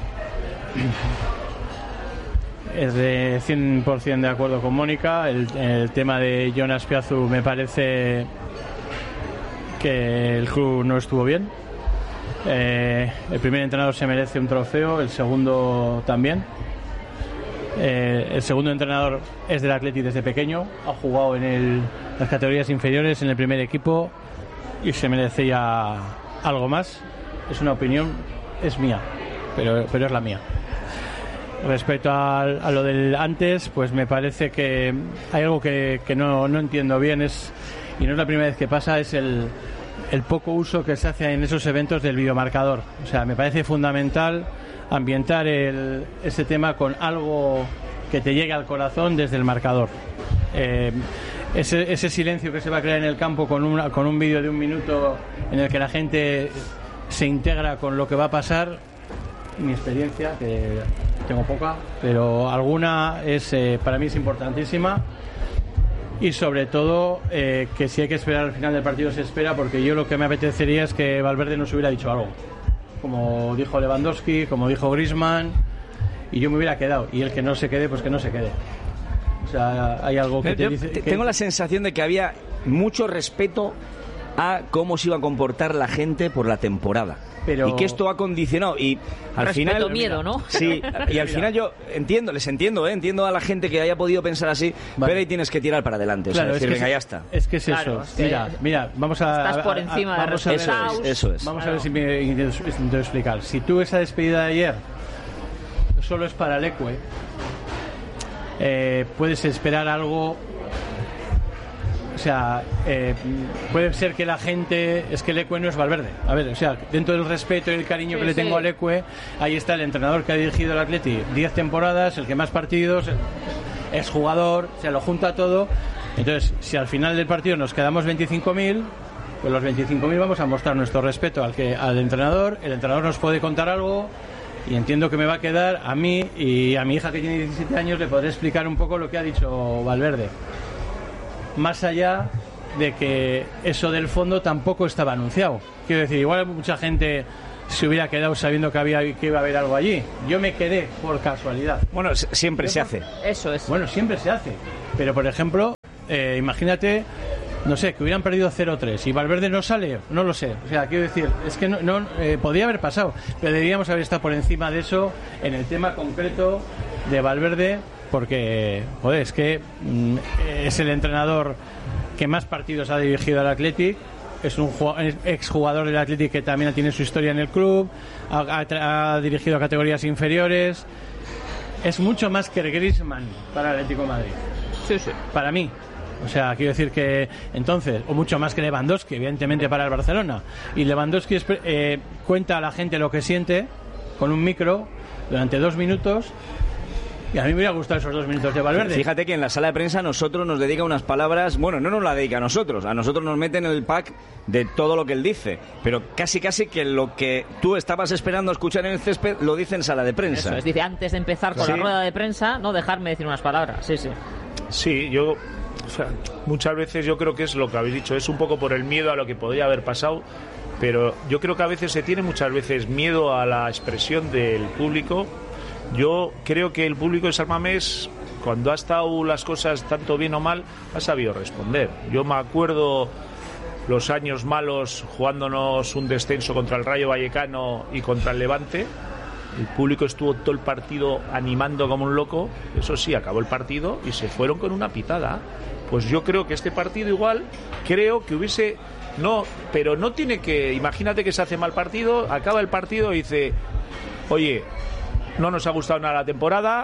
Es de cien por ciento de acuerdo con Mónica. El, el tema de Jonas Piazu me parece que el club no estuvo bien. Eh, el primer entrenador se merece un trofeo, el segundo también. Eh, el segundo entrenador es del Atleti desde pequeño, ha jugado en el, las categorías inferiores en el primer equipo y se merecía algo más. Es una opinión, es mía, pero, pero es la mía. Respecto a, a lo del antes, pues me parece que hay algo que, que no, no entiendo bien, es, y no es la primera vez que pasa, es el, el poco uso que se hace en esos eventos del videomarcador. O sea, me parece fundamental ambientar el, ese tema con algo que te llegue al corazón desde el marcador. Eh, ese, ese silencio que se va a crear en el campo con, una, con un vídeo de un minuto en el que la gente se integra con lo que va a pasar, mi experiencia, que tengo poca, pero alguna es eh, para mí es importantísima. Y sobre todo eh, que si hay que esperar al final del partido se espera, porque yo lo que me apetecería es que Valverde nos hubiera dicho algo, como dijo Lewandowski, como dijo Griezmann, y yo me hubiera quedado, y el que no se quede, pues que no se quede. O sea, hay algo que te yo dice que... Tengo la sensación de que había mucho respeto a cómo se iba a comportar la gente por la temporada. Pero... y que esto ha condicionado y al respeto, final miedo, ¿no? Sí, y al final yo entiendo, les entiendo, ¿eh? Entiendo a la gente que haya podido pensar así, vale. Pero ahí tienes que tirar para adelante, claro, o sea, decir, venga, es, ya está. Es que es claro, eso. Es que mira, mira, vamos a estás por encima a, a, de vamos a ver, eso es, eso es. Vamos claro. a ver si me intento, intento explicar. Si tú esa despedida de ayer solo es para Leque, eh, puedes esperar algo. O sea, eh, puede ser que la gente... Es que Leque no es Valverde. A ver, o sea, dentro del respeto y el cariño sí, que le tengo sí. a Leque, ahí está el entrenador que ha dirigido el Atleti diez temporadas, el que más partidos, es jugador, se lo junta todo. Entonces, si al final del partido nos quedamos veinticinco mil, pues los veinticinco mil vamos a mostrar nuestro respeto al, que, al entrenador. El entrenador nos puede contar algo y entiendo que me va a quedar a mí y a mi hija que tiene diecisiete años le podré explicar un poco lo que ha dicho Valverde. Más allá de que eso del fondo tampoco estaba anunciado. Quiero decir, igual mucha gente se hubiera quedado sabiendo que había que iba a haber algo allí. Yo me quedé por casualidad. Bueno, siempre se hace. Eso es. Bueno, siempre se hace. Pero, por ejemplo, eh, imagínate, no sé, que hubieran perdido cero tres y Valverde no sale, no lo sé. O sea, quiero decir, es que no, no eh, podría haber pasado, pero deberíamos haber estado por encima de eso en el tema concreto de Valverde, porque, joder, es que mm, es el entrenador que más partidos ha dirigido al Athletic. Es un exjugador del Athletic que también tiene su historia en el club, ha, ha, ha dirigido a categorías inferiores. Es mucho más que Griezmann para el Atlético de Madrid. Sí, sí. Para mí. O sea, quiero decir que entonces, o mucho más que Lewandowski, evidentemente, para el Barcelona. Y Lewandowski eh, cuenta a la gente lo que siente con un micro durante dos minutos. Y a mí me hubiera gustado esos dos minutos de Valverde. Fíjate que en la sala de prensa nosotros nos dedica unas palabras, bueno, no nos la dedica a nosotros, a nosotros nos meten en el pack de todo lo que él dice, pero casi casi que lo que tú estabas esperando escuchar en el césped lo dice en sala de prensa. Eso es, dice, antes de empezar con sí. la rueda de prensa, no dejarme decir unas palabras. Sí, sí. Sí, yo, o sea, muchas veces yo creo que es lo que habéis dicho, es un poco por el miedo a lo que podría haber pasado, pero yo creo que a veces se tiene muchas veces miedo a la expresión del público. Yo creo que el público de San Mamés, cuando ha estado las cosas tanto bien o mal, ha sabido responder. Yo me acuerdo los años malos jugándonos un descenso contra el Rayo Vallecano y contra el Levante. El público estuvo todo el partido animando como un loco. Eso sí, acabó el partido y se fueron con una pitada. Pues yo creo que este partido igual, creo que hubiese... No, pero no tiene que... Imagínate que se hace mal partido, acaba el partido y dice... Oye... No nos ha gustado nada la temporada,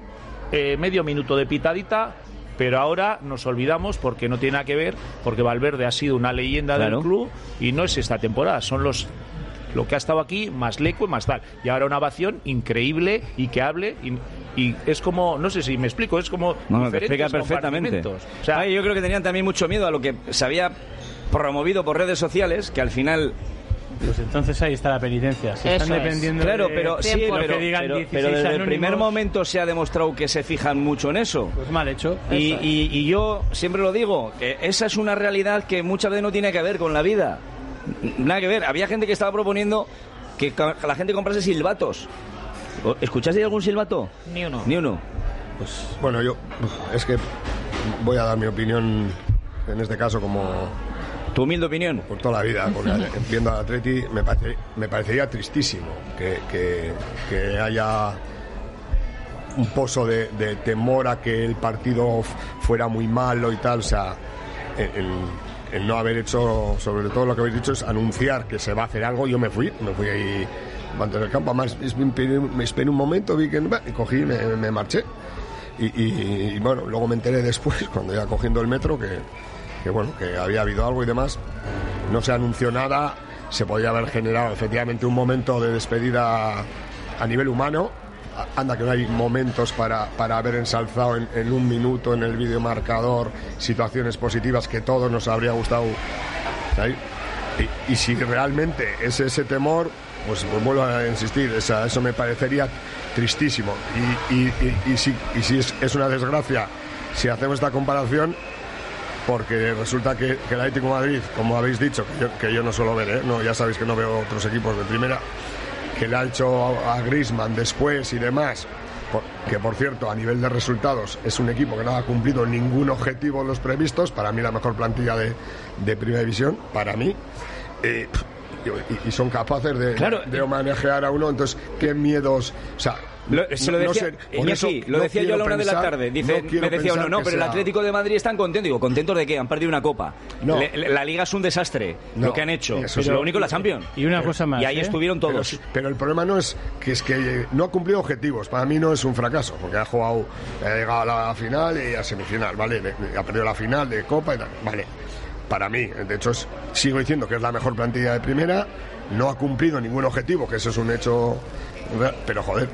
eh, medio minuto de pitadita, pero ahora nos olvidamos porque no tiene nada que ver, porque Valverde ha sido una leyenda claro. del club y no es esta temporada, son los lo que ha estado aquí, más Leco y más tal. Y ahora una ovación increíble y que hable y, y es como, no sé si me explico, es como no, te explica perfectamente. O sea, Ay, yo creo que tenían también mucho miedo a lo que se había promovido por redes sociales, que al final... Pues entonces ahí está la penitencia. Se Eso están es. dependiendo claro, de pero, sí, lo pero, que digan pero, dieciséis pero desde anónimos. el primer momento se ha demostrado que se fijan mucho en eso. Pues mal hecho. Y, y, y yo siempre lo digo, que esa es una realidad que muchas veces no tiene que ver con la vida. Nada que ver. Había gente que estaba proponiendo que la gente comprase silbatos. ¿Escuchaste algún silbato? Ni uno. Ni uno. Pues bueno, yo es que voy a dar mi opinión en este caso como... ¿Tu humilde opinión? Por toda la vida, porque viendo al Atleti me, parece, me parecería tristísimo que, que, que haya un pozo de, de temor a que el partido fuera muy malo y tal. O sea, el, el no haber hecho, sobre todo lo que habéis dicho, es anunciar que se va a hacer algo. Yo me fui, me fui ahí antes del campo, además me esperé un momento, vi que y cogí y me, me marché. Y, y, y bueno, luego me enteré después, cuando iba cogiendo el metro, que... que bueno, que había habido algo y demás, no se anunció nada, se podía haber generado efectivamente un momento de despedida a nivel humano, anda que no hay momentos para, para haber ensalzado en, en un minuto en el videomarcador situaciones positivas que todos nos habría gustado, ¿sabes? Y, y si realmente es ese temor, pues, pues vuelvo a insistir, esa, eso me parecería tristísimo, y, y, y, y si, y si es, es una desgracia, si hacemos esta comparación, porque resulta que, que el Atlético de Madrid, como habéis dicho, que yo, que yo no suelo ver, ¿eh? No, ya sabéis que no veo otros equipos de primera, que le ha hecho a, a Griezmann después y demás, por, que por cierto, a nivel de resultados, es un equipo que no ha cumplido ningún objetivo de los previstos, para mí la mejor plantilla de, de primera división, para mí, eh, y, y son capaces de, claro, de homenajear a uno, entonces, ¿qué miedos? O sea, Lo, se lo decía, no sé, eso, lo decía no yo a la una pensar, de la tarde. Dice, no me decía uno, no, pero sea... el Atlético de Madrid están contentos. Digo, ¿contentos de qué? Han perdido una copa. No. Le, la Liga es un desastre, no, lo que han hecho. Pero, pero lo único la Champions. Y una cosa más. Y ahí ¿eh? estuvieron todos. Pero, pero el problema no es que es que no ha cumplido objetivos. Para mí no es un fracaso, porque ha jugado, ha llegado a la final y a semifinal, ¿vale? Ha perdido la final de Copa y tal, ¿vale? Para mí, de hecho, es, sigo diciendo que es la mejor plantilla de primera. No ha cumplido ningún objetivo, que eso es un hecho. Pero joder.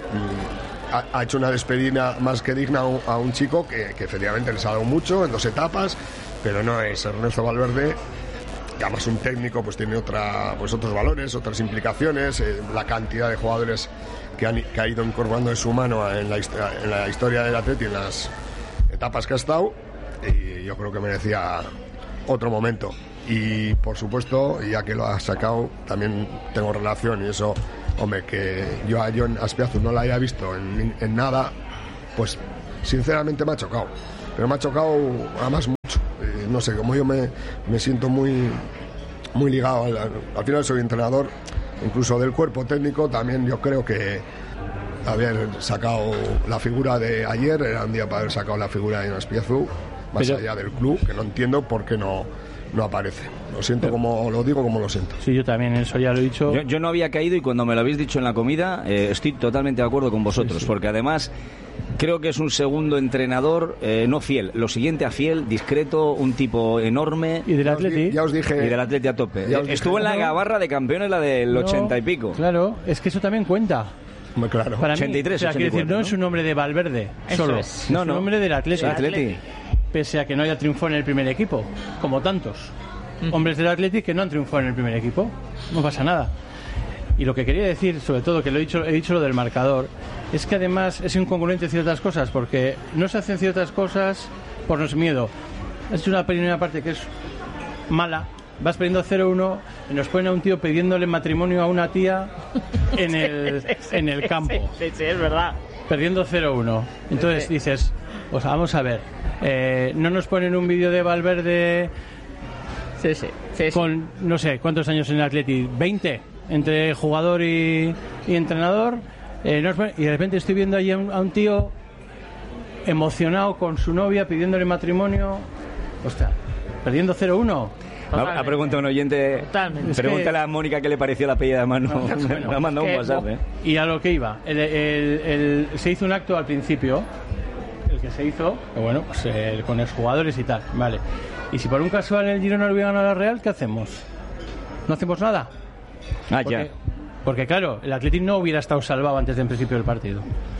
Ha, ha hecho una despedida más que digna a un, a un chico que, que efectivamente les ha dado mucho en dos etapas, pero no es Ernesto Valverde, que además un técnico pues tiene otra, pues otros valores, otras implicaciones, eh, la cantidad de jugadores que, han, que ha ido incorporando en su mano en la, en la historia del Atleti, en las etapas que ha estado, y yo creo que merecía otro momento. y por supuesto, ya que lo has sacado, también tengo relación y eso, hombre, que yo a Jon Azpiazu no la haya visto en, en nada, pues sinceramente me ha chocado, pero me ha chocado además mucho, eh, no sé, como yo me, me siento muy, muy ligado, al, al final soy entrenador, incluso del cuerpo técnico, también yo creo que haber sacado la figura de ayer era un día para haber sacado la figura de Jon Azpiazu, más pero, allá del club, que no entiendo por qué no, no aparece. Lo siento pero, como lo digo, como lo siento. Sí, yo también, eso ya lo he dicho. Yo, yo no había caído y cuando me lo habéis dicho en la comida, eh, estoy totalmente de acuerdo con vosotros, sí, sí. Porque además creo que es un segundo entrenador, eh, no fiel, lo siguiente a fiel, discreto, un tipo enorme. Y del Atleti. Ya os dije. Y del Atleti a tope. Estuvo en la gabarra de campeones, la del no, ochenta y pico. Claro, es que eso también cuenta. Muy claro. Para ochenta y tres, mí, o sea, quiero decir, no, ¿no? Es un nombre de Valverde eso solo, es, no, no. Es un nombre del Atleti. Atleti. Pese a que no haya triunfado en el primer equipo, como tantos mm. hombres del Atleti que no han triunfado en el primer equipo, no pasa nada. Y lo que quería decir, sobre todo, que lo he dicho, he dicho lo del marcador, es que además es incongruente ciertas cosas, porque no se hacen ciertas cosas por no miedo. Es una primera parte que es mala. Vas perdiendo cero uno y nos ponen a un tío pidiéndole matrimonio a una tía en el, sí, sí, en el campo. Sí, sí, sí, es verdad. Perdiendo cero uno. Entonces sí. dices, pues vamos a ver, eh, no nos ponen un vídeo de Valverde sí, sí, sí, con no sé cuántos años en el Atleti, veinte, entre jugador y, y entrenador, eh, nos ponen, y de repente estoy viendo ahí a un, a un tío emocionado con su novia pidiéndole matrimonio. Ostras, perdiendo cero uno. Ha preguntado un oyente. Totalmente. Pregúntale a Mónica qué le pareció la pedida de mano. No, no, bueno, me ha mandado un WhatsApp. ¿eh? Y a lo que iba, el, el, el, se hizo un acto al principio, el que se hizo, bueno, pues, el, con los jugadores y tal, vale. Y si por un casual el Girona lo hubiera ganado a la Real, ¿qué hacemos? ¿No hacemos nada? Ah, porque, ya. Porque claro, el Atlético no hubiera estado salvado antes del principio del partido.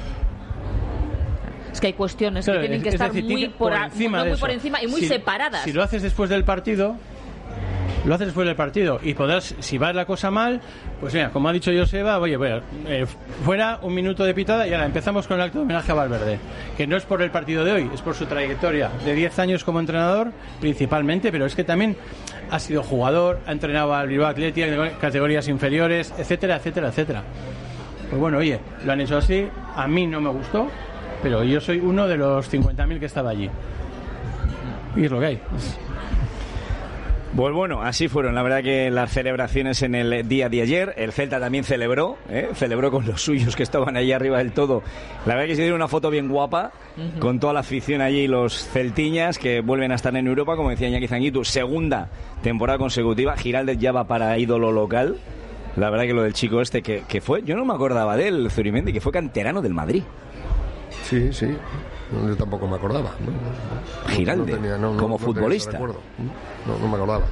Es que hay cuestiones claro, que tienen que es estar decir, muy, por, por, encima muy, de muy eso. por encima y muy si, separadas. Si lo haces después del partido, lo haces después del partido y podrás, si va la cosa mal, pues mira, como ha dicho Joseba, oye, bueno, eh, fuera un minuto de pitada y ahora empezamos con el acto de homenaje a Valverde, que no es por el partido de hoy, es por su trayectoria de diez años como entrenador principalmente, pero es que también ha sido jugador, ha entrenado al Bilbao Athletic en categorías inferiores, etcétera, etcétera, etcétera. Pues bueno, oye, lo han hecho así, a mí no me gustó, pero yo soy uno de los cincuenta mil que estaba allí. Y es lo que hay. Pues bueno, así fueron, la verdad que las celebraciones en el día de ayer. El Celta también celebró, ¿eh? celebró con los suyos que estaban allí arriba del todo. La verdad que se dieron una foto bien guapa, uh-huh. con toda la afición allí, los celtiñas que vuelven a estar en Europa, como decía Iñaki Zanguitu, segunda temporada consecutiva. Giraldez ya va para ídolo local. La verdad que lo del chico este que, que fue, yo no me acordaba de él, Zurimendi, que fue canterano del Madrid. Sí, sí, yo tampoco me acordaba. ¿no? No, Giraldez, no tenía, no, como no, futbolista. No, no, no me acordaba.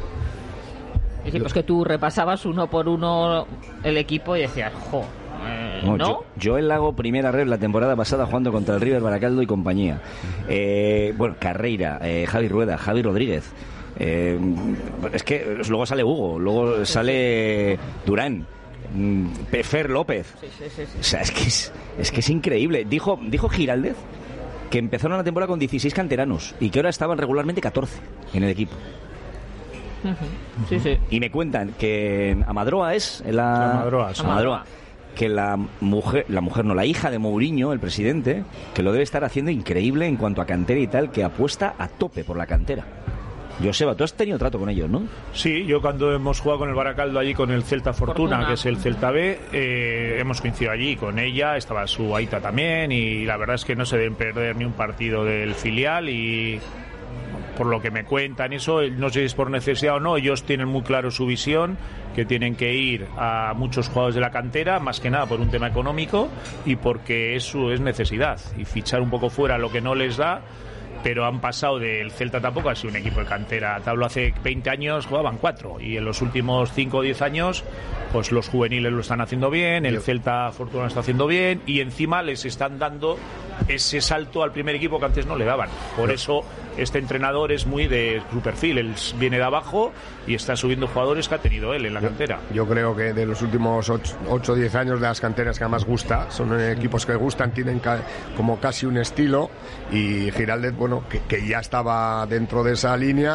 Y sí, pues que tú repasabas uno por uno el equipo y decías, jo, eh, ¿no? Yo, Joel Lago, primera red la temporada pasada jugando contra el River Baracaldo y compañía. Eh, bueno, Carreira, eh, Javi Rueda, Javi Rodríguez. Eh, es que luego sale Hugo, luego sale Durán. Fer López. Sí, sí, sí, sí. O sea, es que es, es que es increíble. Dijo, dijo Giraldez que empezaron la temporada con dieciséis canteranos y que ahora estaban regularmente catorce en el equipo. Uh-huh. Sí, sí. Y me cuentan que Amadroa es la Amadroa, sí. Amadroa, que la mujer, la mujer no, la hija de Mourinho, el presidente, que lo debe estar haciendo increíble en cuanto a cantera y tal, que apuesta a tope por la cantera. Joseba, tú has tenido trato con ellos, ¿no? Sí, yo cuando hemos jugado con el Baracaldo allí con el Celta Fortuna, Fortuna. que es el Celta B, eh, hemos coincidido allí con ella, estaba su Aita también, y la verdad es que no se deben perder ni un partido del filial, y por lo que me cuentan eso, no sé si es por necesidad o no, ellos tienen muy claro su visión, que tienen que ir a muchos jugadores de la cantera, más que nada por un tema económico y porque eso es necesidad, y fichar un poco fuera lo que no les da. Pero han pasado del Celta, tampoco ha sido un equipo de cantera. Tablo hace veinte años jugaban cuatro y en los últimos cinco o diez años pues los juveniles lo están haciendo bien, el Celta Fortuna lo está haciendo bien y encima les están dando ese salto al primer equipo que antes no le daban. Por eso este entrenador es muy de su perfil, él viene de abajo y está subiendo jugadores que ha tenido él en la yo, cantera. Yo creo que de los últimos ocho o diez años de las canteras que más gusta, son equipos que gustan, tienen ca- como casi un estilo, y Giraldez, bueno, que, que ya estaba dentro de esa línea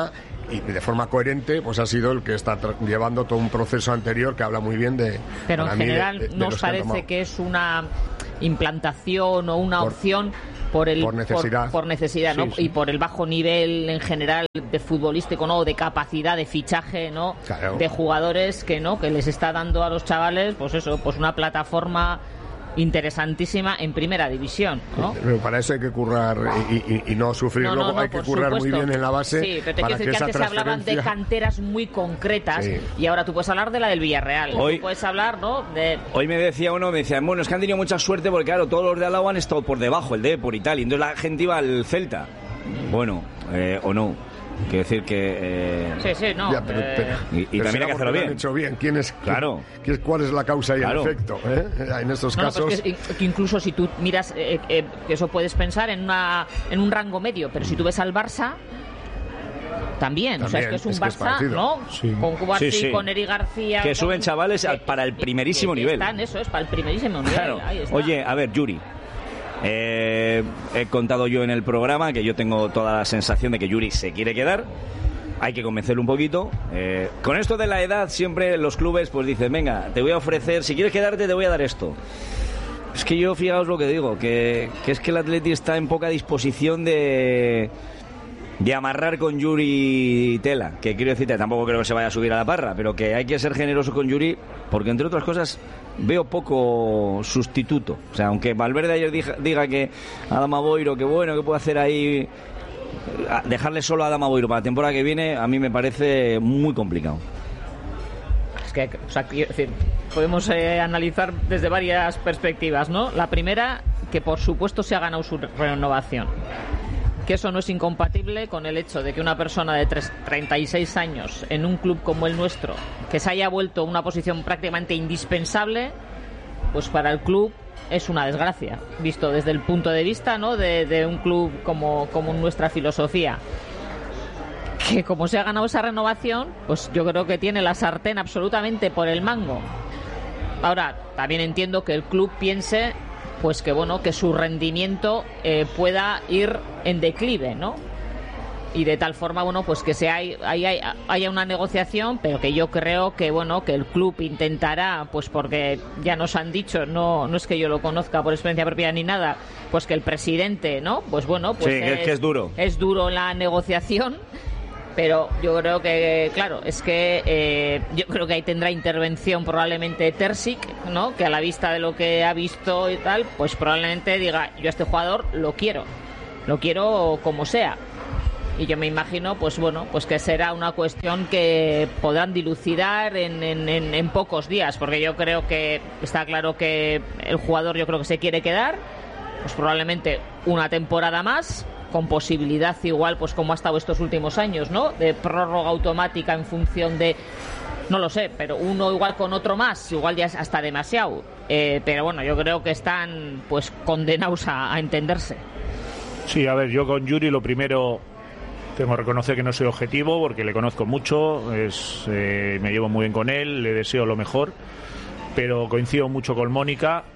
y de forma coherente, pues ha sido el que está tra- llevando todo un proceso anterior que habla muy bien de... Pero en general, de, de, de ¿nos parece que, que es una implantación o una por, opción por el por necesidad, por, por necesidad, ¿no? Sí, sí. Y por el bajo nivel en general de futbolístico, ¿no? De capacidad de fichaje, ¿no? Claro. De jugadores que no que les está dando a los chavales, pues eso, pues una plataforma interesantísima en primera división, ¿no? Pero para eso hay que currar y, y, y no sufrir, no, no, luego no, hay que currar supuesto. muy bien en la base. Sí, pero te para quiero decir que, que antes se hablaban de canteras muy concretas, sí. Y ahora tú puedes hablar de la del Villarreal, hoy, tú puedes hablar, ¿no? De... Hoy me decía uno, me decía, bueno, es que han tenido mucha suerte porque claro, todos los de Álava han estado por debajo, el Depor y tal, y entonces la gente iba al Celta. Bueno, eh, o no. Quiero decir que... Eh... Sí, sí, no. Ya, pero, pero, y y pero también hay que hacerlo bien. Han hecho bien. ¿Quién es, claro. quién, ¿Cuál es la causa y claro. el efecto? ¿eh? En estos no, casos... No, pues que, que incluso si tú miras, eh, eh, eso puedes pensar en, una, en un rango medio, pero si tú ves al Barça... También, también, o sea, es que es un es Barça, es ¿no? Sí. Con Cubarsí, sí, sí. con Eri García... Que suben chavales que, para el primerísimo que, que nivel. Están, eso es, para el primerísimo nivel. Claro. Ahí está. Oye, a ver, Yuri... Eh, he contado yo en el programa que yo tengo toda la sensación de que Yuri se quiere quedar. Hay que convencerlo un poquito. Eh, con esto de la edad, siempre los clubes pues dicen, venga, te voy a ofrecer, si quieres quedarte te voy a dar esto. Es que yo, fijaos lo que digo, que, que es que el Atleti está en poca disposición de... de amarrar con Yuri tela, que quiero decirte, tampoco creo que se vaya a subir a la parra, pero que hay que ser generoso con Yuri, porque entre otras cosas veo poco sustituto. O sea, aunque Valverde ayer diga, diga que Adama Boiro, que bueno, que puede hacer ahí, dejarle solo a Adama Boiro para la temporada que viene, a mí me parece muy complicado. Es que, o sea, quiero decir, podemos eh, analizar desde varias perspectivas, ¿no? La primera, que por supuesto se ha ganado su renovación. Que eso no es incompatible con el hecho de que una persona de treinta y seis años en un club como el nuestro, que se haya vuelto una posición prácticamente indispensable, pues para el club es una desgracia, visto desde el punto de vista, ¿no? de, de un club como, como nuestra filosofía. Que como se ha ganado esa renovación, pues yo creo que tiene la sartén absolutamente por el mango. Ahora, también entiendo que el club piense... pues que bueno, que su rendimiento eh, pueda ir en declive, ¿no? Y de tal forma, bueno, pues que sea, hay, hay, haya una negociación, pero que yo creo que, bueno, que el club intentará, pues porque ya nos han dicho, no no es que yo lo conozca por experiencia propia ni nada, pues que el presidente, ¿no? Pues bueno, pues sí, es, es que es duro. Es duro la negociación. Pero yo creo que, claro, es que eh, yo creo que ahí tendrá intervención probablemente Terzic, ¿no? Que a la vista de lo que ha visto y tal, pues probablemente diga, yo a este jugador lo quiero, lo quiero como sea. Y yo me imagino, pues bueno, pues que será una cuestión que podrán dilucidar en, en, en, en pocos días, porque yo creo que está claro que el jugador yo creo que se quiere quedar, pues probablemente una temporada más, con posibilidad igual, pues como ha estado estos últimos años, ¿no? De prórroga automática en función de... No lo sé, pero uno igual con otro más, igual ya es hasta demasiado. Eh, pero bueno, yo creo que están pues condenados a, a entenderse. Sí, a ver, yo con Yuri lo primero... Tengo que reconocer que no soy objetivo porque le conozco mucho, es, eh, me llevo muy bien con él, le deseo lo mejor, pero coincido mucho con Mónica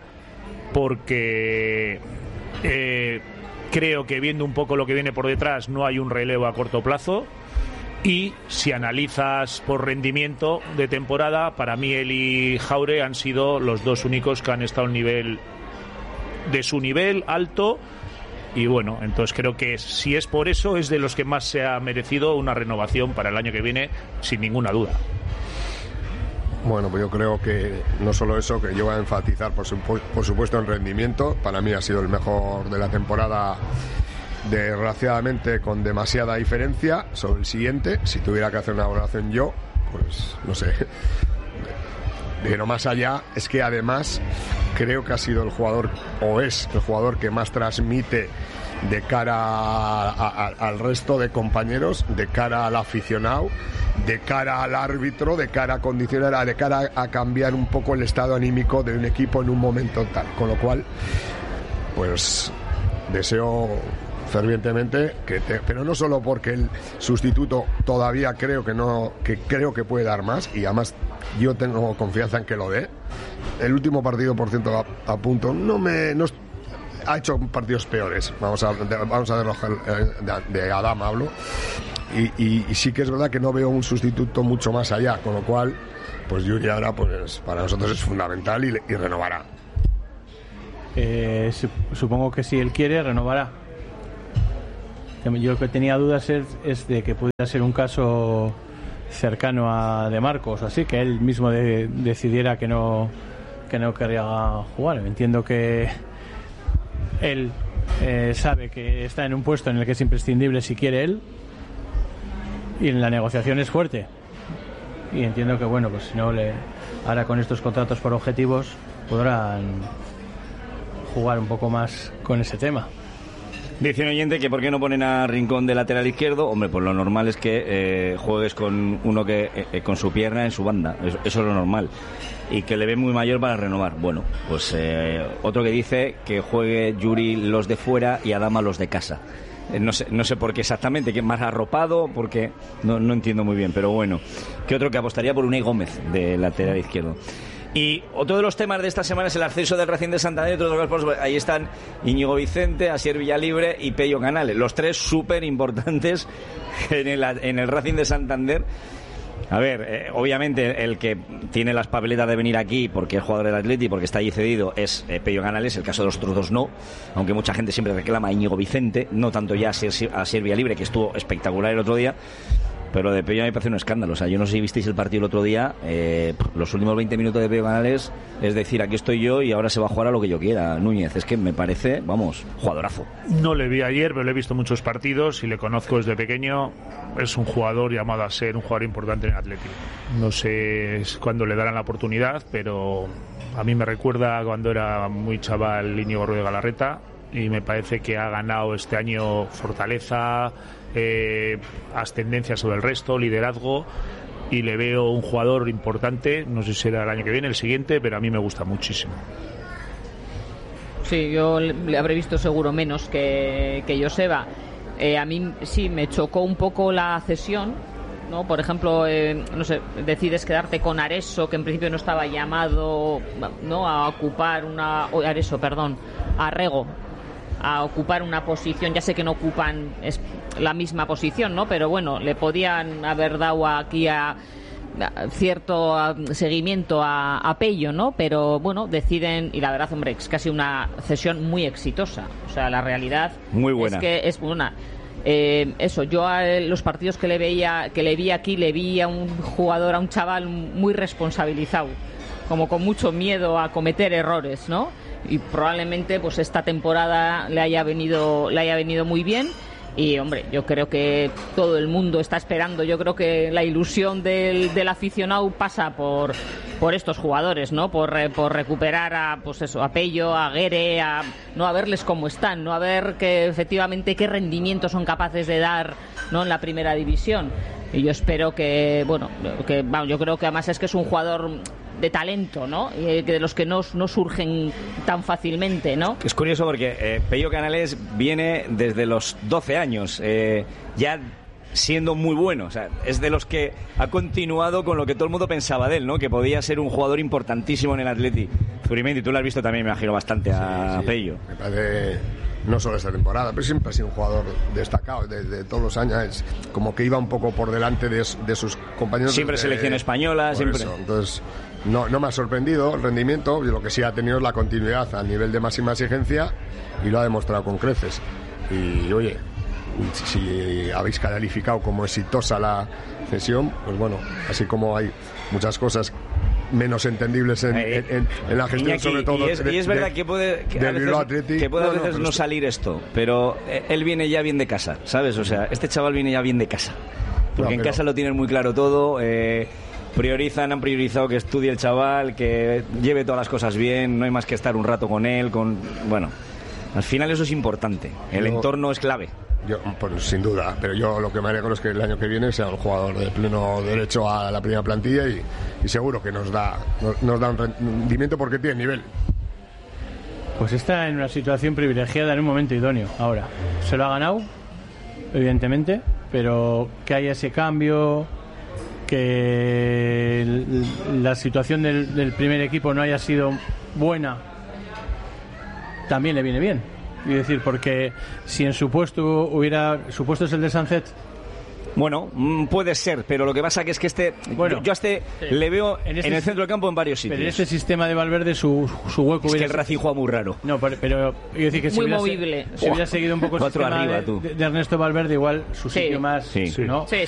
porque... Eh, creo que viendo un poco lo que viene por detrás no hay un relevo a corto plazo y si analizas por rendimiento de temporada, para mí él y Jaure han sido los dos únicos que han estado a un nivel de su nivel alto y bueno, entonces creo que si es por eso es de los que más se ha merecido una renovación para el año que viene sin ninguna duda. Bueno, pues yo creo que no solo eso, que yo voy a enfatizar por, supu- por supuesto en rendimiento. Para mí ha sido el mejor de la temporada, desgraciadamente con demasiada diferencia sobre el siguiente. Si tuviera que hacer una valoración yo, pues no sé. Pero más allá, es que además creo que ha sido el jugador, o es el jugador que más transmite de cara a, a, al resto de compañeros, de cara al aficionado, de cara al árbitro, de cara a condicionar, de cara a, a cambiar un poco el estado anímico de un equipo en un momento tal. Con lo cual, pues deseo fervientemente que te, pero no solo porque el sustituto todavía creo que no, que creo que puede dar más, y además yo tengo confianza en que lo dé. El último partido, por ciento, a, a punto no me no, ha hecho partidos peores. Vamos a, de, vamos a verlo de, de Adam hablo. Y, y, y sí que es verdad que no veo un sustituto mucho más allá, con lo cual, pues Yuri ahora, pues para nosotros es fundamental y, y renovará. Eh, supongo que si él quiere, renovará. Yo lo que tenía dudas es, es de que pudiera ser un caso cercano a De Marcos, así que él mismo de, decidiera que no que no querría jugar. Entiendo que él eh, sabe que está en un puesto en el que es imprescindible si quiere él, y en la negociación es fuerte, y entiendo que bueno, pues si no le ahora con estos contratos por objetivos podrán jugar un poco más con ese tema. Dice un oyente que por qué no ponen a Rincón de lateral izquierdo. Hombre, pues lo normal es que eh, juegues con uno que eh, con su pierna en su banda, eso, eso es lo normal, y que le ve muy mayor para renovar. Bueno, pues eh, otro que dice que juegue Yuri los de fuera y Adama los de casa. Eh, no sé, no sé por qué exactamente, que más arropado, porque no, no entiendo muy bien, pero bueno. Que otro que apostaría por Unai Gómez de lateral izquierdo. Y otro de los temas de esta semana es el ascenso del Racing de Santander. Ahí están Íñigo Vicente, Asier Villalibre y Pello Canales, los tres súper importantes en el, en el Racing de Santander. A ver, eh, obviamente el que tiene las papeletas de venir aquí porque es jugador del Atleti, porque está allí cedido, es eh, Pello Canales. El caso de los otros dos no, aunque mucha gente siempre reclama a Íñigo Vicente, no tanto ya a Asier, a Asier Villalibre, que estuvo espectacular el otro día. Pero de Pello me parece un escándalo. O sea, yo no sé si visteis el partido el otro día, eh, los últimos veinte minutos de Pello Canales, es decir, aquí estoy yo y ahora se va a jugar a lo que yo quiera. Núñez, es que me parece, vamos, jugadorazo. No le vi ayer, pero le he visto muchos partidos y le conozco desde pequeño. Es un jugador llamado a ser un jugador importante en el Atlético. No sé cuándo le darán la oportunidad, pero a mí me recuerda cuando era muy chaval Íñigo Ruiz de Galarreta, y me parece que ha ganado este año fortaleza, eh, ascendencia sobre el resto, liderazgo, y le veo un jugador importante. No sé si será el año que viene, el siguiente, pero a mí me gusta muchísimo. Sí, yo le habré visto seguro menos que, que Joseba. Eh, a mí sí me chocó un poco la cesión, ¿no? Por ejemplo, eh, no sé, decides quedarte con Areso, que en principio no estaba llamado, ¿no?, a ocupar una... Oh, Areso, perdón, a Rego, a ocupar una posición. Ya sé que no ocupan es la misma posición, ¿no? Pero bueno, le podían haber dado aquí a, a cierto a, seguimiento a, a Pello, ¿no? Pero bueno, deciden, y la verdad, hombre, es casi una cesión muy exitosa. O sea, la realidad muy buena. Es que es buena. Eh, eso, yo a los partidos que le veía, que le vi aquí, le vi a un jugador, a un chaval muy responsabilizado, como con mucho miedo a cometer errores, ¿no? Y probablemente pues esta temporada le haya venido le haya venido muy bien. Y hombre, yo creo que todo el mundo está esperando. Yo creo que la ilusión del, del aficionado pasa por por estos jugadores, ¿no? Por, por recuperar a, pues eso, a Pello, a Guere, a no a verles cómo están, no a ver que efectivamente qué rendimiento son capaces de dar, ¿no?, en la primera división. Y yo espero que, bueno, que vamos, yo creo que además es que es un jugador de talento, ¿no? Y de los que no, no surgen tan fácilmente, ¿no? Es curioso porque eh, Pello Canales viene desde los doce años, eh, ya siendo muy bueno. O sea, es de los que ha continuado con lo que todo el mundo pensaba de él, ¿no? Que podía ser un jugador importantísimo en el Atleti. Zurimendi, tú lo has visto también, me imagino, bastante a sí, sí. Pello. Me parece, no solo esta temporada, pero siempre ha sido un jugador destacado desde todos los años. Es como que iba un poco por delante de, de sus compañeros. Siempre de, selección española, siempre. Eso. Entonces, no, no me ha sorprendido el rendimiento. Lo que sí ha tenido es la continuidad a nivel de máxima exigencia y lo ha demostrado con creces. Y oye, si habéis calificado como exitosa la cesión, pues bueno, así como hay muchas cosas menos entendibles en, en, en, en la gestión, Iñaki, sobre todo y es, de, y es verdad que puede que a veces, Atleti, que puede no, a veces no, no salir esto, pero él viene ya bien de casa, ¿sabes? O sea, este chaval viene ya bien de casa, porque no, en casa lo tienen muy claro todo. eh, priorizan, han priorizado que estudie el chaval, que lleve todas las cosas bien, no hay más que estar un rato con él, con bueno, al final eso es importante, el yo, entorno es clave. Yo, pues, sin duda, pero yo lo que me alegro es que el año que viene sea un jugador de pleno derecho a la primera plantilla y, y seguro que nos da nos, nos da un rendimiento porque tiene nivel. Pues está en una situación privilegiada en un momento idóneo ahora. Se lo ha ganado, evidentemente, pero que haya ese cambio, que el, la situación del, del primer equipo no haya sido buena, también le viene bien. y decir, porque si en su puesto hubiera, su puesto es el de Sánchez. Bueno, puede ser, pero lo que pasa que es que este, bueno, yo, yo a este sí. le veo en, este, en el centro del campo en varios sitios. Pero en este sistema de Valverde su, su hueco es hubiera... que el Racing juega muy raro. No, pero, pero yo decir que si muy hubiera, movible. Se, si hubiera seguido un poco el sistema arriba, de, de, de Ernesto Valverde, igual su sitio sí. más, sí. ¿no? Sí,